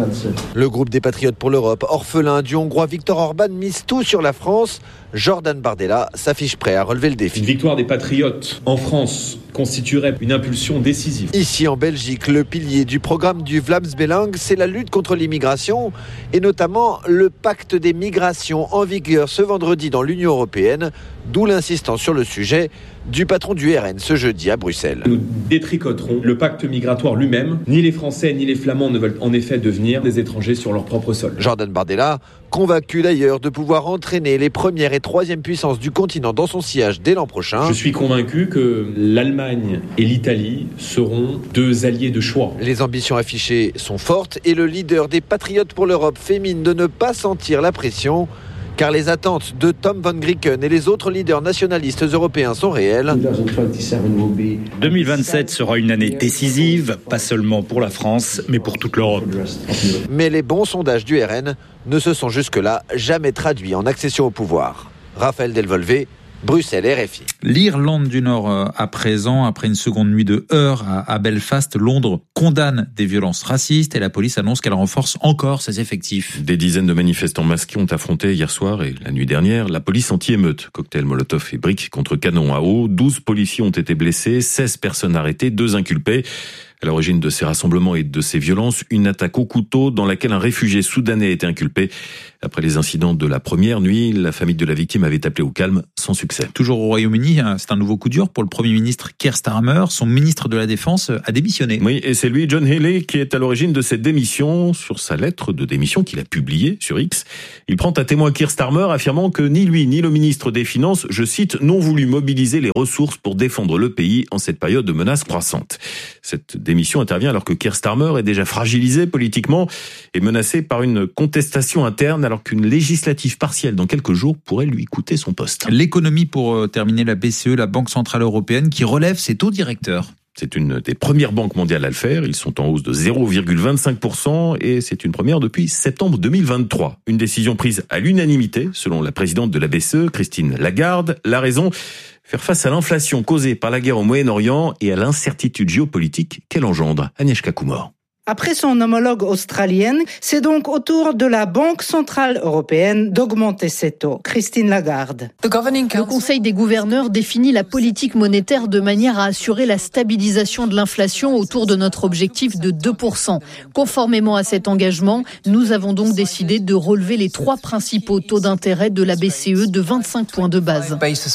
Le groupe des Patriotes pour l'Europe, orphelin du Hongrois Viktor Orban, mise tout sur la France. Jordan Bardella s'affiche prêt à relever le défi. Une victoire des Patriotes en France constituerait une impulsion décisive. Ici en Belgique, le pilier du programme du Vlaams Belang, c'est la lutte contre l'immigration et notamment le pacte des migrations en vigueur ce vendredi dans l'Union européenne, d'où l'insistance sur le sujet du patron du R N ce jeudi à Bruxelles. Nous détricoterons le pacte migratoire lui-même. Ni les Français ni les Flamands ne veulent en effet devenir des étrangers sur leur propre sol. Jordan Bardella, convaincu d'ailleurs de pouvoir entraîner les premières et troisième puissances du continent dans son sillage dès l'an prochain. Je suis convaincu que l'Allemagne et l'Italie seront deux alliés de choix. Les ambitions affichées sont fortes et le leader des Patriotes pour l'Europe fait mine de ne pas sentir la pression, car les attentes de Tom van Grieken et les autres leaders nationalistes européens sont réelles. deux mille vingt-sept sera une année décisive, pas seulement pour la France, mais pour toute l'Europe. Mais les bons sondages du R N ne se sont jusque-là jamais traduits en accession au pouvoir. Raphaël Delvolvé, Bruxelles, R F I. L'Irlande du Nord à présent, après une seconde nuit de heurts à Belfast, Londres condamne des violences racistes et la police annonce qu'elle renforce encore ses effectifs. Des dizaines de manifestants masqués ont affronté hier soir et la nuit dernière la police anti-émeute. Cocktail Molotov et briques contre canon à eau. douze policiers ont été blessés, seize personnes arrêtées, deux inculpés. À l'origine de ces rassemblements et de ces violences, une attaque au couteau dans laquelle un réfugié soudanais a été inculpé. Après les incidents de la première nuit, la famille de la victime avait appelé au calme, sans succès. Toujours au Royaume-Uni, c'est un nouveau coup dur pour le Premier ministre Keir Starmer. Son ministre de la Défense a démissionné. Oui, et c'est lui, John Healey, qui est à l'origine de cette démission. Sur sa lettre de démission qu'il a publiée sur X, il prend à témoin Keir Starmer, affirmant que ni lui ni le ministre des Finances, je cite, n'ont voulu mobiliser les ressources pour défendre le pays en cette période de menaces croissantes. Cette démission intervient alors que Keir Starmer est déjà fragilisé politiquement et menacé par une contestation interne, alors qu'une législative partielle dans quelques jours pourrait lui coûter son poste. L'économie pour terminer, la B C E, la Banque Centrale Européenne, qui relève ses taux directeurs. C'est une des premières banques mondiales à le faire. Ils sont en hausse de zéro virgule vingt-cinq pour cent et c'est une première depuis septembre deux mille vingt-trois. Une décision prise à l'unanimité, selon la présidente de la B C E, Christine Lagarde. La raison, faire face à l'inflation causée par la guerre au Moyen-Orient et à l'incertitude géopolitique qu'elle engendre. Agnieszka Kumor. Après son homologue australienne, c'est donc au tour de la Banque Centrale Européenne d'augmenter ses taux. Christine Lagarde. Le Conseil des gouverneurs définit la politique monétaire de manière à assurer la stabilisation de l'inflation autour de notre objectif de deux pour cent. Conformément à cet engagement, nous avons donc décidé de relever les trois principaux taux d'intérêt de la B C E de vingt-cinq points de base.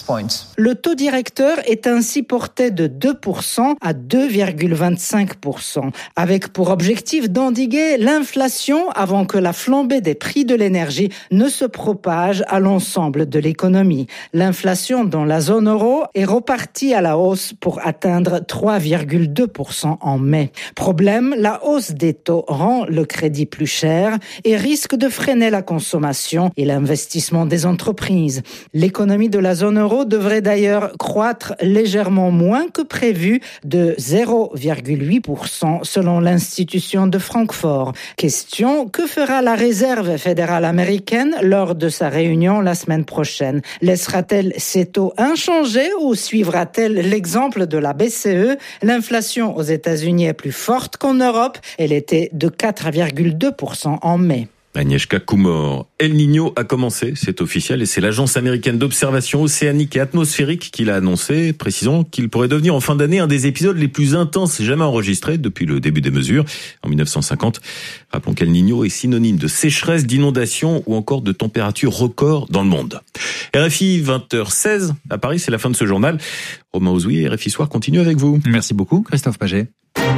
Le taux directeur est ainsi porté de deux pour cent à deux virgule vingt-cinq pour cent, avec pour objectif d'endiguer l'inflation avant que la flambée des prix de l'énergie ne se propage à l'ensemble de l'économie. L'inflation dans la zone euro est repartie à la hausse pour atteindre trois virgule deux pour cent en mai. Problème, la hausse des taux rend le crédit plus cher et risque de freiner la consommation et l'investissement des entreprises. L'économie de la zone euro devrait d'ailleurs croître légèrement moins que prévu de zéro virgule huit pour cent selon l'Institut de Francfort. Question, que fera la Réserve fédérale américaine lors de sa réunion la semaine prochaine? Laissera-t-elle ses taux inchangés ou suivra-t-elle l'exemple de la B C E? L'inflation aux États-Unis est plus forte qu'en Europe. Elle était de quatre virgule deux pour cent en mai. Agnieszka Kumor. El Niño a commencé, c'est officiel, et c'est l'Agence américaine d'observation océanique et atmosphérique qui l'a annoncé, précisant qu'il pourrait devenir en fin d'année un des épisodes les plus intenses jamais enregistrés depuis le début des mesures, en mille neuf cent cinquante. Rappelons qu'El Niño est synonyme de sécheresse, d'inondation ou encore de température record dans le monde. R F I vingt heures seize, à Paris, c'est la fin de ce journal. Romain Ozoui et R F I Soir continue avec vous. Merci beaucoup, Christophe Paget.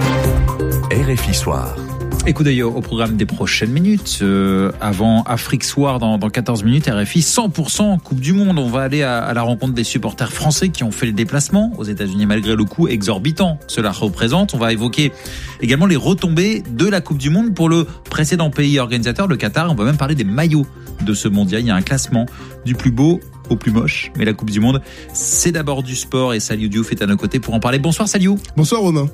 R F I Soir. Et coup d'œil au programme des prochaines minutes. Euh, avant Afrique Soir dans, dans quatorze minutes, R F I cent pour cent Coupe du Monde. On va aller à, à la rencontre des supporters français qui ont fait le déplacement aux États-Unis malgré le coût exorbitant que cela représente. On va évoquer également les retombées de la Coupe du Monde pour le précédent pays organisateur, le Qatar. On va même parler des maillots de ce mondial. Il y a un classement du plus beau au plus moche. Mais la Coupe du Monde, c'est d'abord du sport et Saliou Diouf est à nos côtés pour en parler. Bonsoir Saliou. Bonsoir Romain.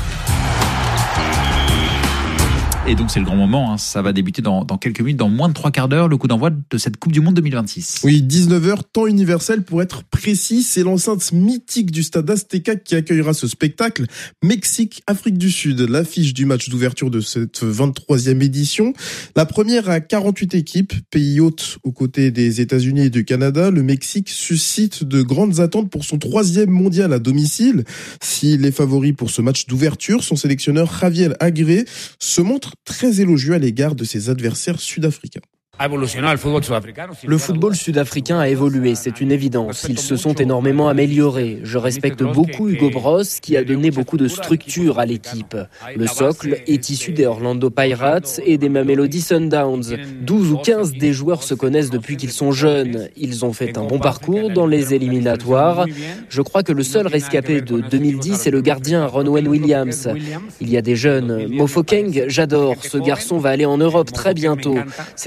Et donc c'est le grand moment, hein. Ça va débuter dans, dans quelques minutes, dans moins de trois quarts d'heure, le coup d'envoi de cette Coupe du Monde deux mille vingt-six. Oui, dix-neuf heures, temps universel pour être précis. C'est l'enceinte mythique du stade Azteca qui accueillera ce spectacle. Mexique, Afrique du Sud, l'affiche du match d'ouverture de cette vingt-troisième édition. La première à quarante-huit équipes, pays hôte aux côtés des États-Unis et du Canada. Le Mexique suscite de grandes attentes pour son troisième mondial à domicile. S'il est favori pour ce match d'ouverture, son sélectionneur Javier Aguirre se montre très élogieux à l'égard de ses adversaires sud-africains. Le football sud-africain a évolué, c'est une évidence. Ils se sont énormément améliorés. Je respecte beaucoup Hugo Bross qui a donné beaucoup de structure à l'équipe. Le socle est issu des Orlando Pirates et des Mamelodi Sundowns. douze ou quinze des joueurs se connaissent depuis qu'ils sont jeunes. Ils ont fait un bon parcours dans les éliminatoires. Je crois que le seul rescapé de deux mille dix est le gardien Ronwen Williams. Il y a des jeunes. Mofokeng, j'adore. Ce garçon va aller en Europe très bientôt. C'est un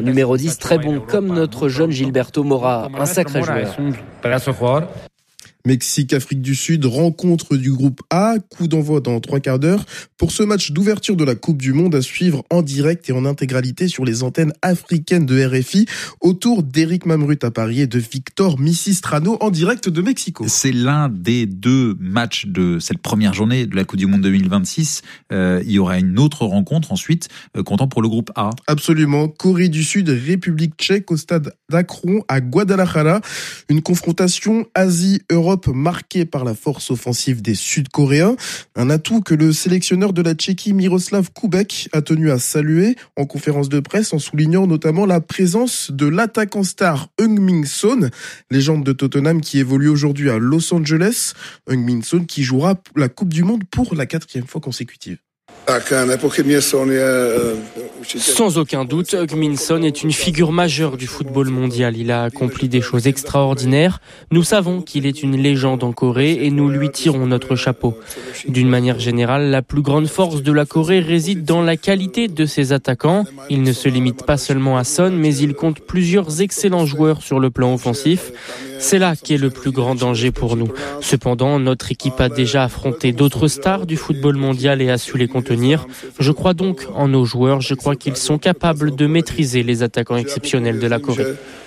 numéro dix très bon, comme notre jeune Gilberto Mora, un sacré joueur. Mexique, Afrique du Sud, rencontre du groupe A, coup d'envoi dans trois quarts d'heure pour ce match d'ouverture de la Coupe du Monde à suivre en direct et en intégralité sur les antennes africaines de R F I autour d'Éric Mamrut à Paris et de Victor Misistrano en direct de Mexico. C'est l'un des deux matchs de cette première journée de la Coupe du Monde deux mille vingt-six. Euh, il y aura une autre rencontre ensuite, euh, comptant pour le groupe A. Absolument. Corée du Sud, République tchèque au stade d'Akron à Guadalajara. Une confrontation Asie-Europe marquée par la force offensive des Sud-Coréens. Un atout que le sélectionneur de la Tchéquie, Miroslav Kubek, a tenu à saluer en conférence de presse en soulignant notamment la présence de l'attaquant star Heung-min Son, légende de Tottenham qui évolue aujourd'hui à Los Angeles. Heung-min Son qui jouera la Coupe du Monde pour la quatrième fois consécutive. Sans aucun doute, Heung-min Son est une figure majeure du football mondial. Il a accompli des choses extraordinaires. Nous savons qu'il est une légende en Corée et nous lui tirons notre chapeau. D'une manière générale, la plus grande force de la Corée réside dans la qualité de ses attaquants. Il ne se limite pas seulement à Son, mais il compte plusieurs excellents joueurs sur le plan offensif. C'est là qu'est le plus grand danger pour nous. Cependant, notre équipe a déjà affronté d'autres stars du football mondial et a su les contenir. Je crois donc en nos joueurs. Je crois qu'ils sont capables de maîtriser les attaquants exceptionnels de la Corée.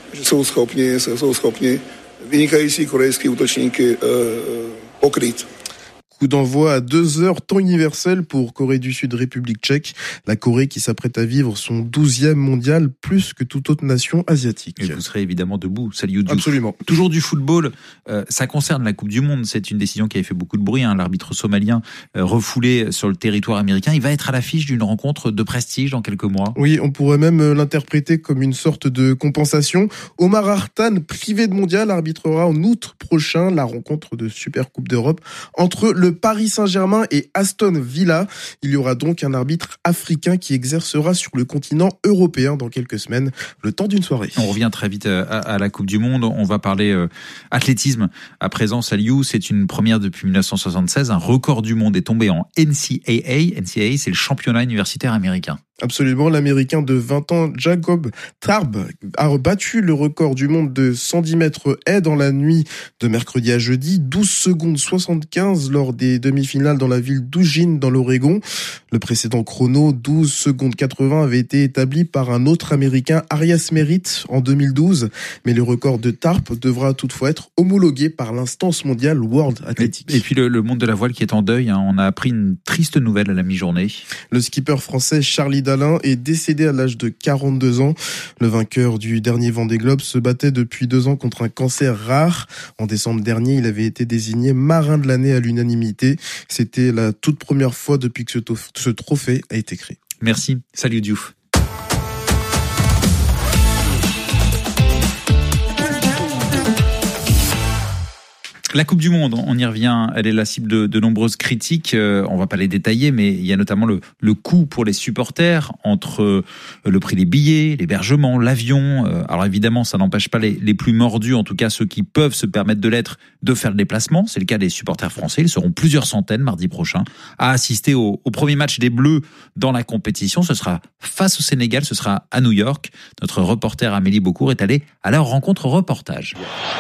Coup d'envoi à deux heures, temps universel pour Corée du Sud, République tchèque. La Corée qui s'apprête à vivre son douzième mondial, plus que toute autre nation asiatique. Et vous serez évidemment debout, Saliou Diouf. Absolument. Toujours du football, euh, ça concerne la Coupe du Monde. C'est une décision qui avait fait beaucoup de bruit. Hein. L'arbitre somalien euh, refoulé sur le territoire américain. Il va être à l'affiche d'une rencontre de prestige dans quelques mois. Oui, on pourrait même l'interpréter comme une sorte de compensation. Omar Artan, privé de mondial, arbitrera en août prochain la rencontre de Supercoupe d'Europe entre le Paris Saint-Germain et Aston Villa. Il y aura donc un arbitre africain qui exercera sur le continent européen dans quelques semaines, le temps d'une soirée. On revient très vite à, à la Coupe du Monde. On va parler euh, athlétisme. À présent, Saliou, c'est une première depuis dix-neuf cent soixante-seize. Un record du monde est tombé en N C A A. N C A A, c'est le championnat universitaire américain. Absolument, l'Américain de vingt ans, Jacob Tarb, a battu le record du monde de cent dix mètres haies dans la nuit de mercredi à jeudi, douze secondes soixante-quinze lors des demi-finales dans la ville d'Eugene dans l'Oregon. Le précédent chrono, douze secondes quatre-vingts, avait été établi par un autre Américain, Arias Merritt, en deux mille douze. Mais le record de Tarp devra toutefois être homologué par l'instance mondiale World Athletics. Et, et puis le, le monde de la voile qui est en deuil, hein, on a appris une triste nouvelle à la mi-journée. Le skipper français Charlie Dalin est décédé à l'âge de quarante-deux ans. Le vainqueur du dernier Vendée Globe se battait depuis deux ans contre un cancer rare. En décembre dernier, il avait été désigné marin de l'année à l'unanimité. C'était la toute première fois depuis que ce, tof- ce trophée a été créé. Merci. Salut Diouf. La Coupe du Monde, on y revient, elle est la cible de, de nombreuses critiques, euh, on va pas les détailler, mais il y a notamment le, le coût pour les supporters, entre euh, le prix des billets, l'hébergement, l'avion. Euh, alors évidemment, ça n'empêche pas les, les plus mordus, en tout cas ceux qui peuvent se permettre de l'être, de faire le déplacement. C'est le cas des supporters français, ils seront plusieurs centaines mardi prochain à assister au, au premier match des Bleus dans la compétition. Ce sera face au Sénégal, ce sera à New York. Notre reporter Amélie Beaucourt est allée à leur rencontre reportage.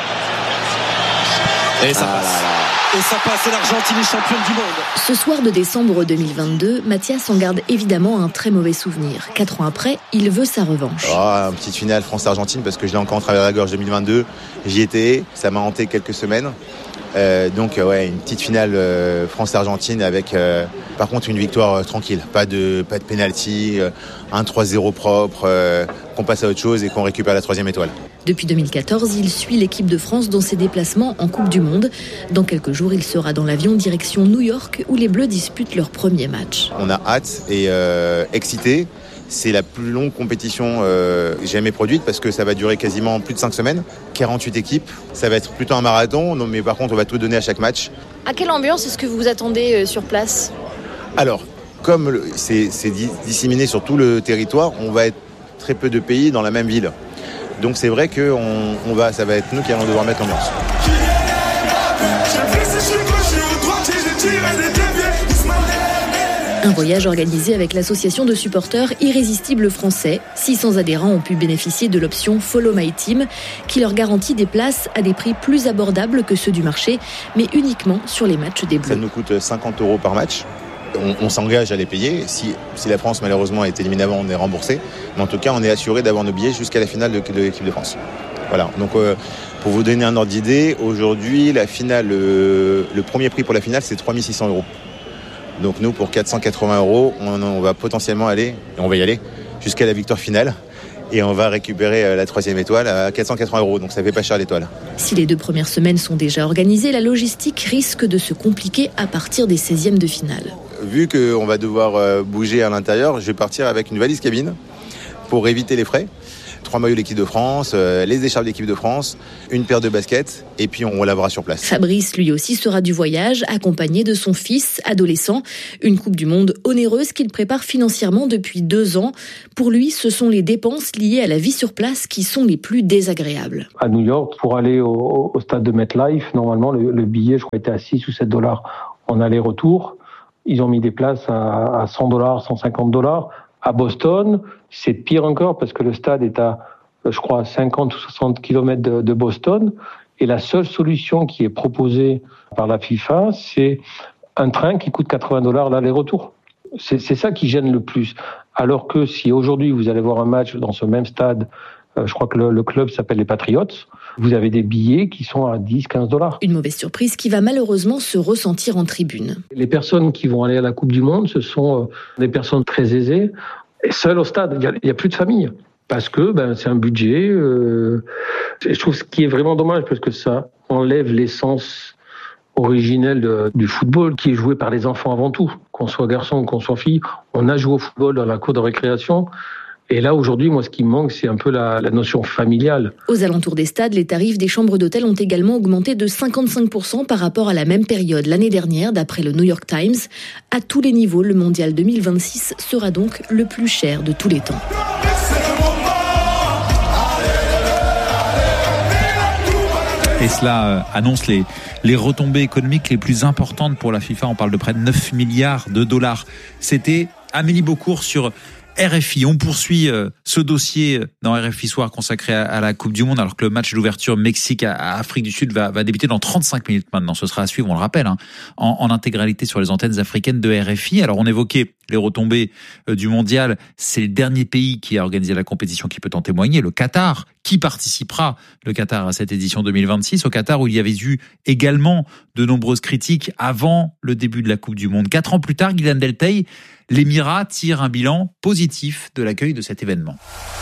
Et ça passe. Ah Et ça passe, et l'Argentine est championne du monde. Ce soir de décembre deux mille vingt-deux, Mathias en garde évidemment un très mauvais souvenir. Quatre ans après, il veut sa revanche. Oh, une petite finale France-Argentine, parce que je l'ai encore en travers la gorge deux mille vingt-deux. J'y étais, ça m'a hanté quelques semaines. Euh, donc ouais, une petite finale euh, France-Argentine avec euh, par contre une victoire euh, tranquille, pas de pas de penalty, euh, un trois zéro propre, euh, qu'on passe à autre chose et qu'on récupère la troisième étoile. Depuis deux mille quatorze, il suit l'équipe de France dans ses déplacements en Coupe du Monde. Dans quelques jours, il sera dans l'avion direction New York où les Bleus disputent leur premier match. On a hâte et euh, excité. C'est la plus longue compétition euh, jamais produite parce que ça va durer quasiment plus de cinq semaines, quarante-huit équipes. Ça va être plutôt un marathon, non, mais par contre on va tout donner à chaque match. À quelle ambiance est-ce que vous vous attendez sur place ? Alors, comme le, c'est, c'est disséminé sur tout le territoire, on va être très peu de pays dans la même ville. Donc c'est vrai que on, on va, ça va être nous qui allons devoir mettre l'ambiance. Un voyage organisé avec l'association de supporters Irrésistibles Français. six cents adhérents ont pu bénéficier de l'option Follow My Team qui leur garantit des places à des prix plus abordables que ceux du marché, mais uniquement sur les matchs des Bleus. Ça nous coûte cinquante euros par match. On, on s'engage à les payer. Si, si la France malheureusement est éliminée avant, on est remboursé. Mais en tout cas, on est assuré d'avoir nos billets jusqu'à la finale de, de l'équipe de France. Voilà. Donc, euh, pour vous donner un ordre d'idée, aujourd'hui, la finale, euh, le premier prix pour la finale, c'est trois mille six cents euros. Donc nous, pour quatre cent quatre-vingts euros, on, on va potentiellement aller, et on va y aller, jusqu'à la victoire finale. Et on va récupérer la troisième étoile à quatre cent quatre-vingts euros. Donc ça fait pas cher l'étoile. Si les deux premières semaines sont déjà organisées, la logistique risque de se compliquer à partir des seizièmes de finale. Vu qu'on va devoir bouger à l'intérieur, je vais partir avec une valise cabine pour éviter les frais. Trois maillots de l'équipe de France, euh, les écharpes de l'équipe de France, une paire de baskets, et puis on lavera sur place. Fabrice, lui aussi, sera du voyage, accompagné de son fils, adolescent. Une Coupe du Monde onéreuse qu'il prépare financièrement depuis deux ans. Pour lui, ce sont les dépenses liées à la vie sur place qui sont les plus désagréables. À New York, pour aller au, au stade de MetLife, normalement, le, le billet, je crois, était à six ou sept dollars en aller-retour. Ils ont mis des places à, à cent dollars, cent cinquante dollars. À Boston, c'est pire encore parce que le stade est à, je crois, cinquante ou soixante kilomètres de, de Boston. Et la seule solution qui est proposée par la FIFA, c'est un train qui coûte quatre-vingts dollars l'aller-retour. C'est, c'est ça qui gêne le plus. Alors que si aujourd'hui vous allez voir un match dans ce même stade, euh, je crois que le, le club s'appelle les Patriots, vous avez des billets qui sont à dix, quinze dollars. Une mauvaise surprise qui va malheureusement se ressentir en tribune. Les personnes qui vont aller à la Coupe du Monde, ce sont des personnes très aisées. Et seules au stade, il n'y a, a plus de famille. Parce que ben, c'est un budget. Euh, je trouve ce qui est vraiment dommage, parce que ça enlève l'essence originelle de, du football, qui est joué par les enfants avant tout. Qu'on soit garçon ou qu'on soit fille, on a joué au football dans la cour de récréation. Et là, aujourd'hui, moi, ce qui me manque, c'est un peu la, la notion familiale. Aux alentours des stades, les tarifs des chambres d'hôtel ont également augmenté de cinquante-cinq pour cent par rapport à la même période l'année dernière, d'après le New York Times. À tous les niveaux, le Mondial deux mille vingt-six sera donc le plus cher de tous les temps. Et cela euh, annonce les, les retombées économiques les plus importantes pour la FIFA. On parle de près de neuf milliards de dollars. C'était Amélie Beaucourt sur R F I. On poursuit euh, ce dossier dans R F I Soir consacré à, à la Coupe du Monde, alors que le match d'ouverture Mexique à, à Afrique du Sud va, va débuter dans trente-cinq minutes maintenant. Ce sera à suivre, on le rappelle, hein, en, en intégralité sur les antennes africaines de R F I. Alors on évoquait les retombées euh, du mondial. C'est le dernier pays qui a organisé la compétition qui peut en témoigner, le Qatar. Qui participera, le Qatar, à cette édition deux mille vingt-six, au Qatar où il y avait eu également de nombreuses critiques avant le début de la Coupe du Monde. Quatre ans plus tard, Guylaine Delteil, l'Émirat tire un bilan positif de l'accueil de cet événement.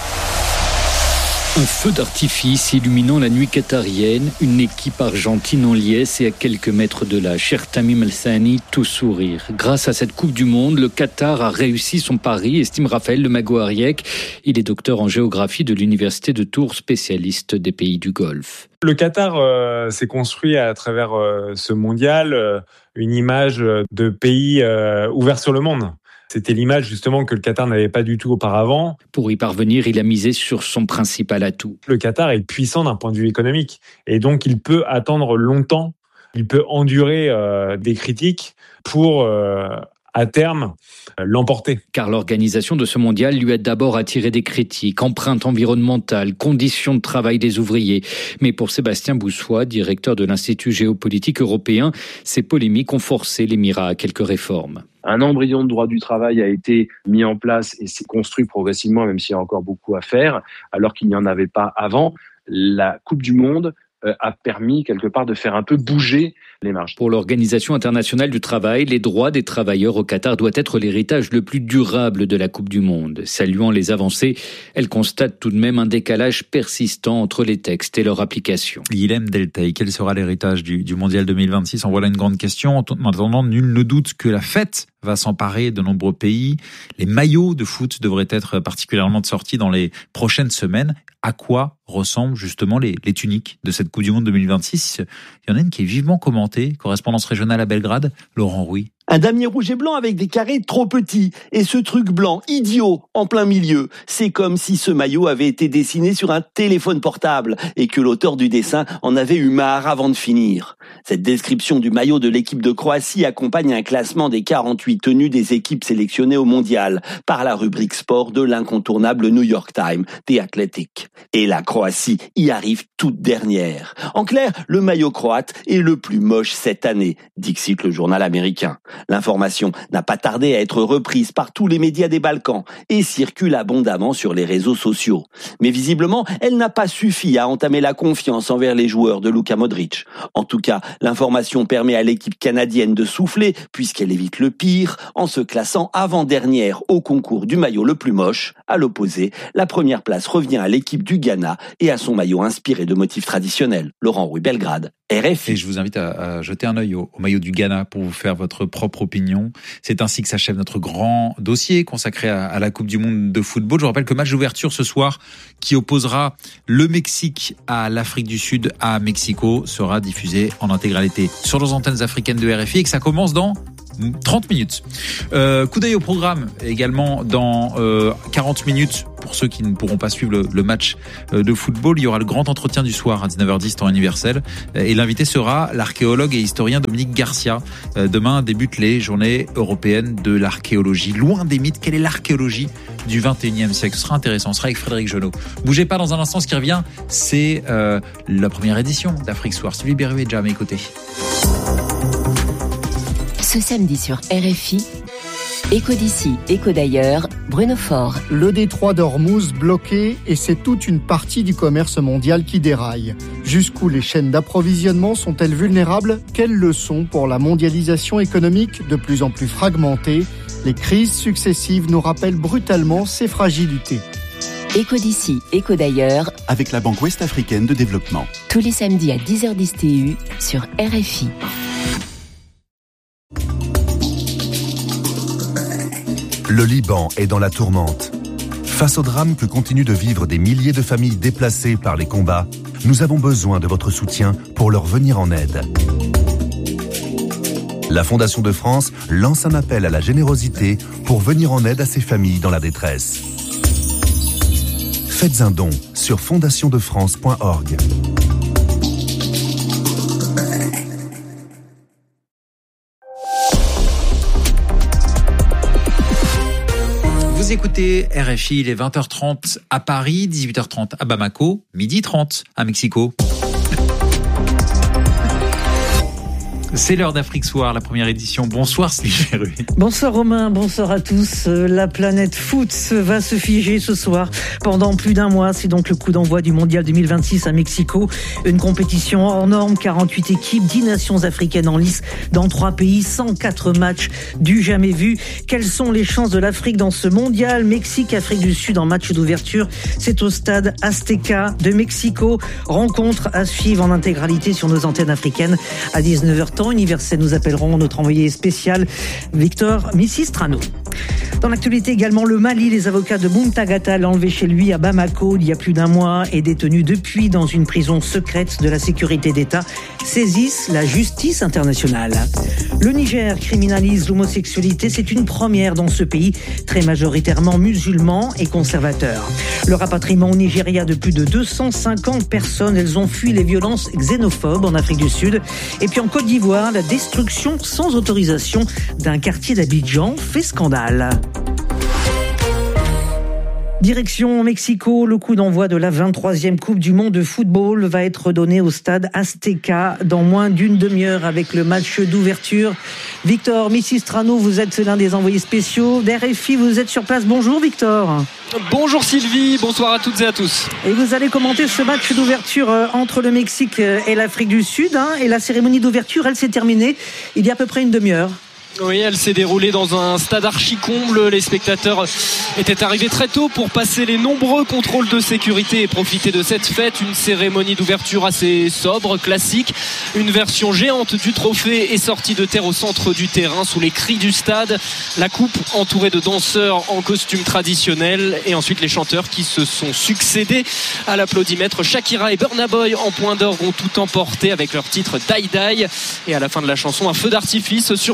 Un feu d'artifice illuminant la nuit qatarienne, une équipe argentine en liesse et à quelques mètres de là, cher Tamim El Thani, tout sourire. Grâce à cette Coupe du Monde, le Qatar a réussi son pari, estime Raphaël Le Mago-Ariec. Il est docteur en géographie de l'Université de Tours, spécialiste des pays du Golfe. Le Qatar euh, s'est construit à travers euh, ce mondial euh, une image de pays euh, ouvert sur le monde. C'était l'image justement que le Qatar n'avait pas du tout auparavant. Pour y parvenir, il a misé sur son principal atout. Le Qatar est puissant d'un point de vue économique et donc il peut attendre longtemps, il peut endurer euh, des critiques pour euh, à terme l'emporter. Car l'organisation de ce mondial lui a d'abord attiré des critiques, empreintes environnementales, conditions de travail des ouvriers. Mais pour Sébastien Boussois, directeur de l'Institut géopolitique européen, ces polémiques ont forcé l'Émirat à quelques réformes. Un embryon de droit du travail a été mis en place et s'est construit progressivement, même s'il y a encore beaucoup à faire, alors qu'il n'y en avait pas avant. La Coupe du Monde a permis quelque part de faire un peu bouger les marges. Pour l'Organisation internationale du travail, les droits des travailleurs au Qatar doivent être l'héritage le plus durable de la Coupe du Monde. Saluant les avancées, elle constate tout de même un décalage persistant entre les textes et leur application. Guylaine Delteil, quel sera l'héritage du, du Mondial deux mille vingt-six? En voilà une grande question. En attendant, nul ne doute que la fête va s'emparer de nombreux pays. Les maillots de foot devraient être particulièrement sortis dans les prochaines semaines. À quoi ressemblent justement les, les tuniques de cette Coupe du Monde deux mille vingt-six? Il y en a une qui est vivement commentée. Correspondance régionale à Belgrade, Laurent Rouy. Un damier rouge et blanc avec des carrés trop petits et ce truc blanc idiot en plein milieu. C'est comme si ce maillot avait été dessiné sur un téléphone portable et que l'auteur du dessin en avait eu marre avant de finir. Cette description du maillot de l'équipe de Croatie accompagne un classement des quarante-huit tenues des équipes sélectionnées au mondial par la rubrique sport de l'incontournable New York Times, The Athletic. Et la Croatie y arrive toute dernière. En clair, le maillot croate est le plus moche cette année, dixit le journal américain. L'information n'a pas tardé à être reprise par tous les médias des Balkans et circule abondamment sur les réseaux sociaux. Mais visiblement, elle n'a pas suffi à entamer la confiance envers les joueurs de Luka Modric. En tout cas, l'information permet à l'équipe canadienne de souffler puisqu'elle évite le pire en se classant avant-dernière au concours du maillot le plus moche. À l'opposé, la première place revient à l'équipe du Ghana et à son maillot inspiré de motifs traditionnels. Laurent Rouy, Belgrade, R F I. Et je vous invite à, à jeter un œil au, au maillot du Ghana pour vous faire votre propre opinion. C'est ainsi que s'achève notre grand dossier consacré à, à la Coupe du Monde de football. Je vous rappelle que le match d'ouverture ce soir qui opposera le Mexique à l'Afrique du Sud à Mexico sera diffusé en intégralité sur les antennes africaines de R F I et que ça commence dans trente minutes. Euh, coup d'œil au programme également dans euh, quarante minutes. Pour ceux qui ne pourront pas suivre le, le match euh, de football, il y aura le grand entretien du soir à dix-neuf heures dix, temps universel. Et l'invité sera l'archéologue et historien Dominique Garcia. Euh, demain débutent les journées européennes de l'archéologie. Loin des mythes, quelle est l'archéologie du vingt et unième siècle? Ce sera intéressant, ce sera avec Frédéric Genot. Bougez pas, dans un instant, ce qui revient, c'est euh, la première édition d'Afrique Soir. Sylvie Berruet est déjà à mes côtés. Ce samedi sur R F I, Écho d'ici, écho d'ailleurs, Bruno Faure. Le détroit d'Ormuz bloqué et c'est toute une partie du commerce mondial qui déraille. Jusqu'où les chaînes d'approvisionnement sont-elles vulnérables? Quelles leçons pour la mondialisation économique de plus en plus fragmentée? Les crises successives nous rappellent brutalement ces fragilités. Écho d'ici, écho d'ailleurs, avec la Banque Ouest-Africaine de Développement. Tous les samedis à dix heures dix T U sur R F I. Le Liban est dans la tourmente. Face au drame que continuent de vivre des milliers de familles déplacées par les combats, nous avons besoin de votre soutien pour leur venir en aide. La Fondation de France lance un appel à la générosité pour venir en aide à ces familles dans la détresse. Faites un don sur fondation de france point org. Vous écoutez R F I, il est vingt heures trente à Paris, dix-huit heures trente à Bamako, midi trente à Mexico. C'est l'heure d'Afrique Soir, la première édition. Bonsoir Sylvie Berruet. Bonsoir Romain, bonsoir à tous. La planète foot va se figer ce soir pendant plus d'un mois. C'est donc le coup d'envoi du Mondial deux mille vingt-six à Mexico. Une compétition hors norme, quarante-huit équipes, dix nations africaines en lice dans trois pays, cent quatre matchs du jamais vu. Quelles sont les chances de l'Afrique dans ce Mondial? Mexique, Afrique du Sud en match d'ouverture. C'est au stade Azteca de Mexico. Rencontre à suivre en intégralité sur nos antennes africaines à dix-neuf heures temps universel. Nous appellerons notre envoyé spécial Victor Misistrano. Dans l'actualité également, le Mali, les avocats de Muntagata, l'enlevé chez lui à Bamako il y a plus d'un mois, est détenu depuis dans une prison secrète de la sécurité d'État, saisissent la justice internationale. Le Niger criminalise l'homosexualité, c'est une première dans ce pays, très majoritairement musulman et conservateur. Le rapatriement au Nigeria de plus de deux cent cinquante personnes, elles ont fui les violences xénophobes en Afrique du Sud. Et puis en Côte d'Ivoire, la destruction sans autorisation d'un quartier d'Abidjan fait scandale. Direction Mexico, le coup d'envoi de la vingt-troisième Coupe du Monde de football va être donné au stade Azteca dans moins d'une demi-heure avec le match d'ouverture. Victor Misistrano, vous êtes l'un des envoyés spéciaux d'R F I, vous êtes sur place. Bonjour Victor. Bonjour Sylvie, bonsoir à toutes et à tous. Et vous allez commenter ce match d'ouverture entre le Mexique et l'Afrique du Sud. Hein, et la cérémonie d'ouverture, elle s'est terminée il y a à peu près une demi-heure. Oui, elle s'est déroulée dans un stade archi-comble. Les spectateurs étaient arrivés très tôt pour passer les nombreux contrôles de sécurité et profiter de cette fête. Une cérémonie d'ouverture assez sobre, classique. Une version géante du trophée est sortie de terre au centre du terrain sous les cris du stade. La coupe entourée de danseurs en costume traditionnel et ensuite les chanteurs qui se sont succédés à l'applaudimètre. Shakira et Burna Boy en point d'orgue ont tout emporté avec leur titre Die Die. Et à la fin de la chanson, un feu d'artifice sur le toit du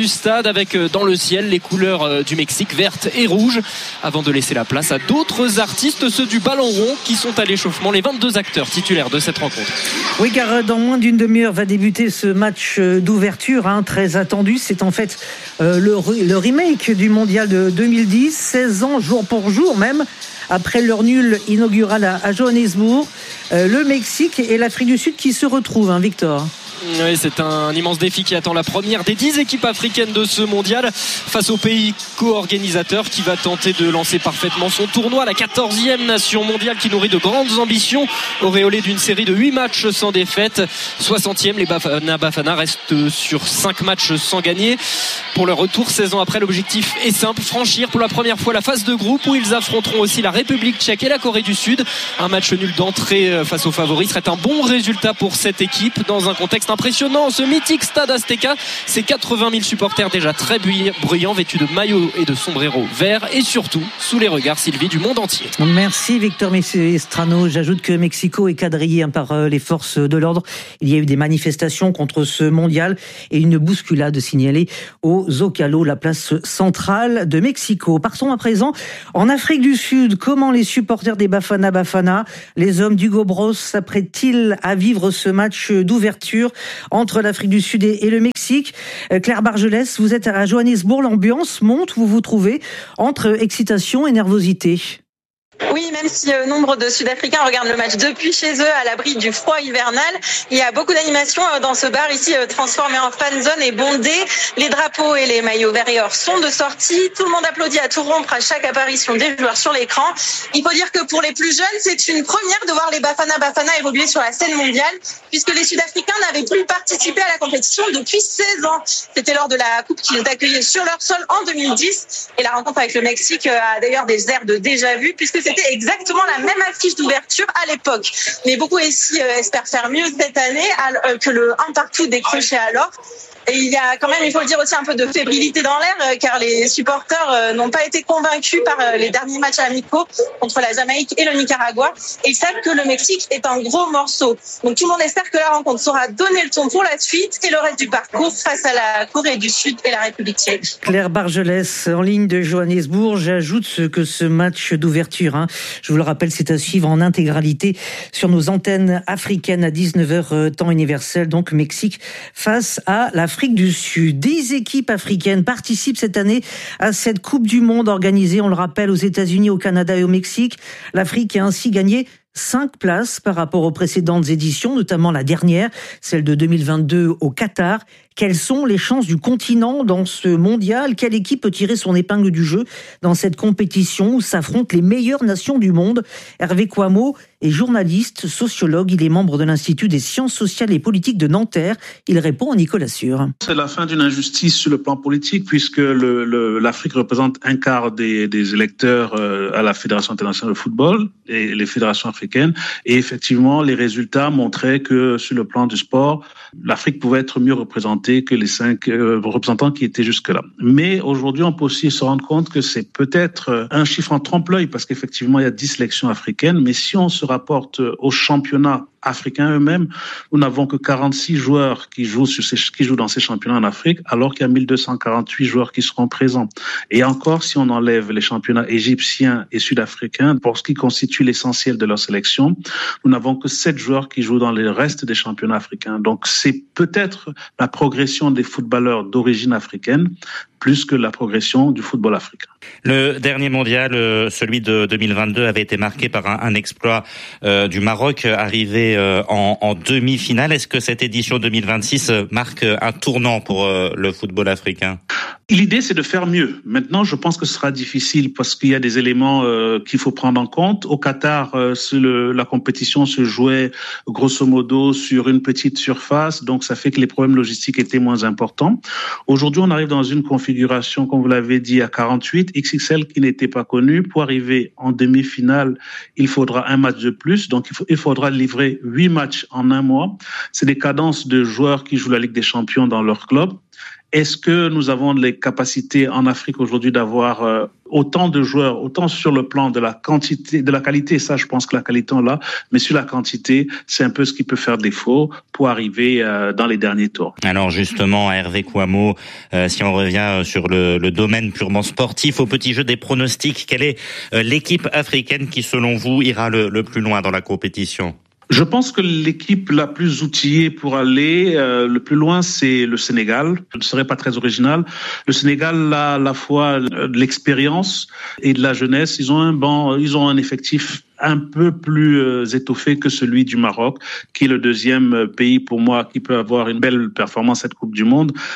du stade avec dans le ciel les couleurs du Mexique, vertes et rouges, avant de laisser la place à d'autres artistes, ceux du ballon rond, qui sont à l'échauffement, les vingt-deux acteurs titulaires de cette rencontre. Oui, car dans moins d'une demi-heure va débuter ce match d'ouverture, hein, très attendu. C'est en fait euh, le, le remake du mondial de deux mille dix, seize ans jour pour jour même, après leur nul inaugural à, à Johannesburg. Euh, le Mexique et l'Afrique du Sud qui se retrouvent, hein, Victor. Oui, c'est un immense défi qui attend la première des dix équipes africaines de ce mondial face au pays co-organisateur qui va tenter de lancer parfaitement son tournoi. La quatorzième nation mondiale qui nourrit de grandes ambitions, auréolée d'une série de huit matchs sans défaite. soixantième, les Bafana Bafana restent sur cinq matchs sans gagner. Pour leur retour seize ans après, l'objectif est simple, franchir pour la première fois la phase de groupe où ils affronteront aussi la République tchèque et la Corée du Sud. Un match nul d'entrée face aux favoris serait un bon résultat pour cette équipe dans un contexte impressionnant. Ce mythique stade Azteca, c'est quatre-vingt mille supporters déjà très bruyants, vêtus de maillots et de sombreros verts et surtout sous les regards, Sylvie, du monde entier. Merci Victor Mestrano. J'ajoute que Mexico est quadrillé par les forces de l'ordre. Il y a eu des manifestations contre ce mondial et une bousculade signalée au Zocalo, la place centrale de Mexico. Partons à présent en Afrique du Sud. Comment les supporters des Bafana Bafana, les hommes d'Hugo Bros, s'apprêtent-ils à vivre ce match d'ouverture entre l'Afrique du Sud et le Mexique? Claire Bargelès, vous êtes à Johannesburg, l'ambiance monte, vous vous trouvez entre excitation et nervosité? Oui, même si euh, nombre de Sud-Africains regardent le match depuis chez eux à l'abri du froid hivernal, il y a beaucoup d'animation euh, dans ce bar ici euh, transformé en fan zone et bondé. Les drapeaux et les maillots verts et or sont de sortie. Tout le monde applaudit à tout rompre à chaque apparition des joueurs sur l'écran. Il faut dire que pour les plus jeunes, c'est une première de voir les Bafana Bafana évoluer sur la scène mondiale, puisque les Sud-Africains n'avaient plus participé à la compétition depuis seize ans. C'était lors de la coupe qu'ils accueillaient sur leur sol en deux mille dix. Et la rencontre avec le Mexique a d'ailleurs des airs de déjà-vu, puisque c'était exactement la même affiche d'ouverture à l'époque. Mais beaucoup ici euh, espèrent faire mieux cette année euh, que le un partout décroché alors. Et il y a quand même, il faut le dire aussi, un peu de fébrilité dans l'air, euh, car les supporters euh, n'ont pas été convaincus par euh, les derniers matchs amicaux contre la Jamaïque et le Nicaragua. Et ils savent que le Mexique est un gros morceau. Donc tout le monde espère que la rencontre saura donner le ton pour la suite et le reste du parcours face à la Corée du Sud et la République tchèque. Claire Bargelès, en ligne de Johannesburg. J'ajoute que ce match d'ouverture, hein, je vous le rappelle, c'est à suivre en intégralité sur nos antennes africaines à dix-neuf heures temps universel. Donc Mexique face à la Afrique du Sud. Dix équipes africaines participent cette année à cette Coupe du Monde organisée, on le rappelle, aux États-Unis, au Canada et au Mexique. L'Afrique a ainsi gagné cinq places par rapport aux précédentes éditions, notamment la dernière, celle de deux mille vingt-deux au Qatar. Quelles sont les chances du continent dans ce mondial? Quelle équipe peut tirer son épingle du jeu dans cette compétition où s'affrontent les meilleures nations du monde? Hervé Kouamo est journaliste, sociologue. Il est membre de l'Institut des sciences sociales et politiques de Nanterre. Il répond à Nicolas Sûr. C'est la fin d'une injustice sur le plan politique puisque le, le, l'Afrique représente un quart des, des électeurs à la Fédération internationale de football et les fédérations africaines. Et effectivement, les résultats montraient que sur le plan du sport, l'Afrique pouvait être mieux représentée que les cinq euh, représentants qui étaient jusque-là. Mais aujourd'hui, on peut aussi se rendre compte que c'est peut-être un chiffre en trompe-l'œil parce qu'effectivement, il y a dix sélections africaines. Mais si on se rapporte aux championnats africains eux-mêmes, nous n'avons que quarante-six joueurs qui jouent, sur ces, qui jouent dans ces championnats en Afrique, alors qu'il y a mille deux cent quarante-huit joueurs qui seront présents. Et encore, si on enlève les championnats égyptiens et sud-africains, pour ce qui constitue l'essentiel de leur sélection, nous n'avons que sept joueurs qui jouent dans le reste des championnats africains. Donc c'est peut-être la progression des footballeurs d'origine africaine, plus que la progression du football africain. Le dernier mondial, celui de deux mille vingt-deux, avait été marqué par un, un exploit euh, du Maroc, arrivé euh, en, en demi-finale. Est-ce que cette édition deux mille vingt-six marque un tournant pour euh, le football africain? L'idée, c'est de faire mieux. Maintenant, je pense que ce sera difficile parce qu'il y a des éléments euh, qu'il faut prendre en compte. Au Qatar, euh, le, la compétition se jouait grosso modo sur une petite surface, donc ça fait que les problèmes logistiques étaient moins importants. Aujourd'hui, on arrive dans une configuration, comme vous l'avez dit, à quarante-huit, X X L qui n'était pas connu. Pour arriver en demi-finale, il faudra un match de plus, donc il, faut, il faudra livrer huit matchs en un mois. C'est des cadences de joueurs qui jouent la Ligue des Champions dans leur club. Est-ce que nous avons les capacités en Afrique aujourd'hui d'avoir euh, autant de joueurs, autant sur le plan de la quantité, de la qualité, ça je pense que la qualité on l'a, mais sur la quantité, c'est un peu ce qui peut faire défaut pour arriver euh, dans les derniers tours. Alors justement, Hervé Kouammo, euh, si on revient sur le, le domaine purement sportif, au petit jeu des pronostics, quelle est euh, l'équipe africaine qui selon vous ira le, le plus loin dans la compétition ? Je pense que l'équipe la plus outillée pour aller euh, le plus loin, c'est le Sénégal. Je ne serais pas très original. Le Sénégal a à la fois de l'expérience et de la jeunesse. Ils ont un banc, ils ont un effectif un peu plus euh, étoffé que celui du Maroc, qui est le deuxième pays pour moi qui peut avoir une belle performance cette Coupe du Monde.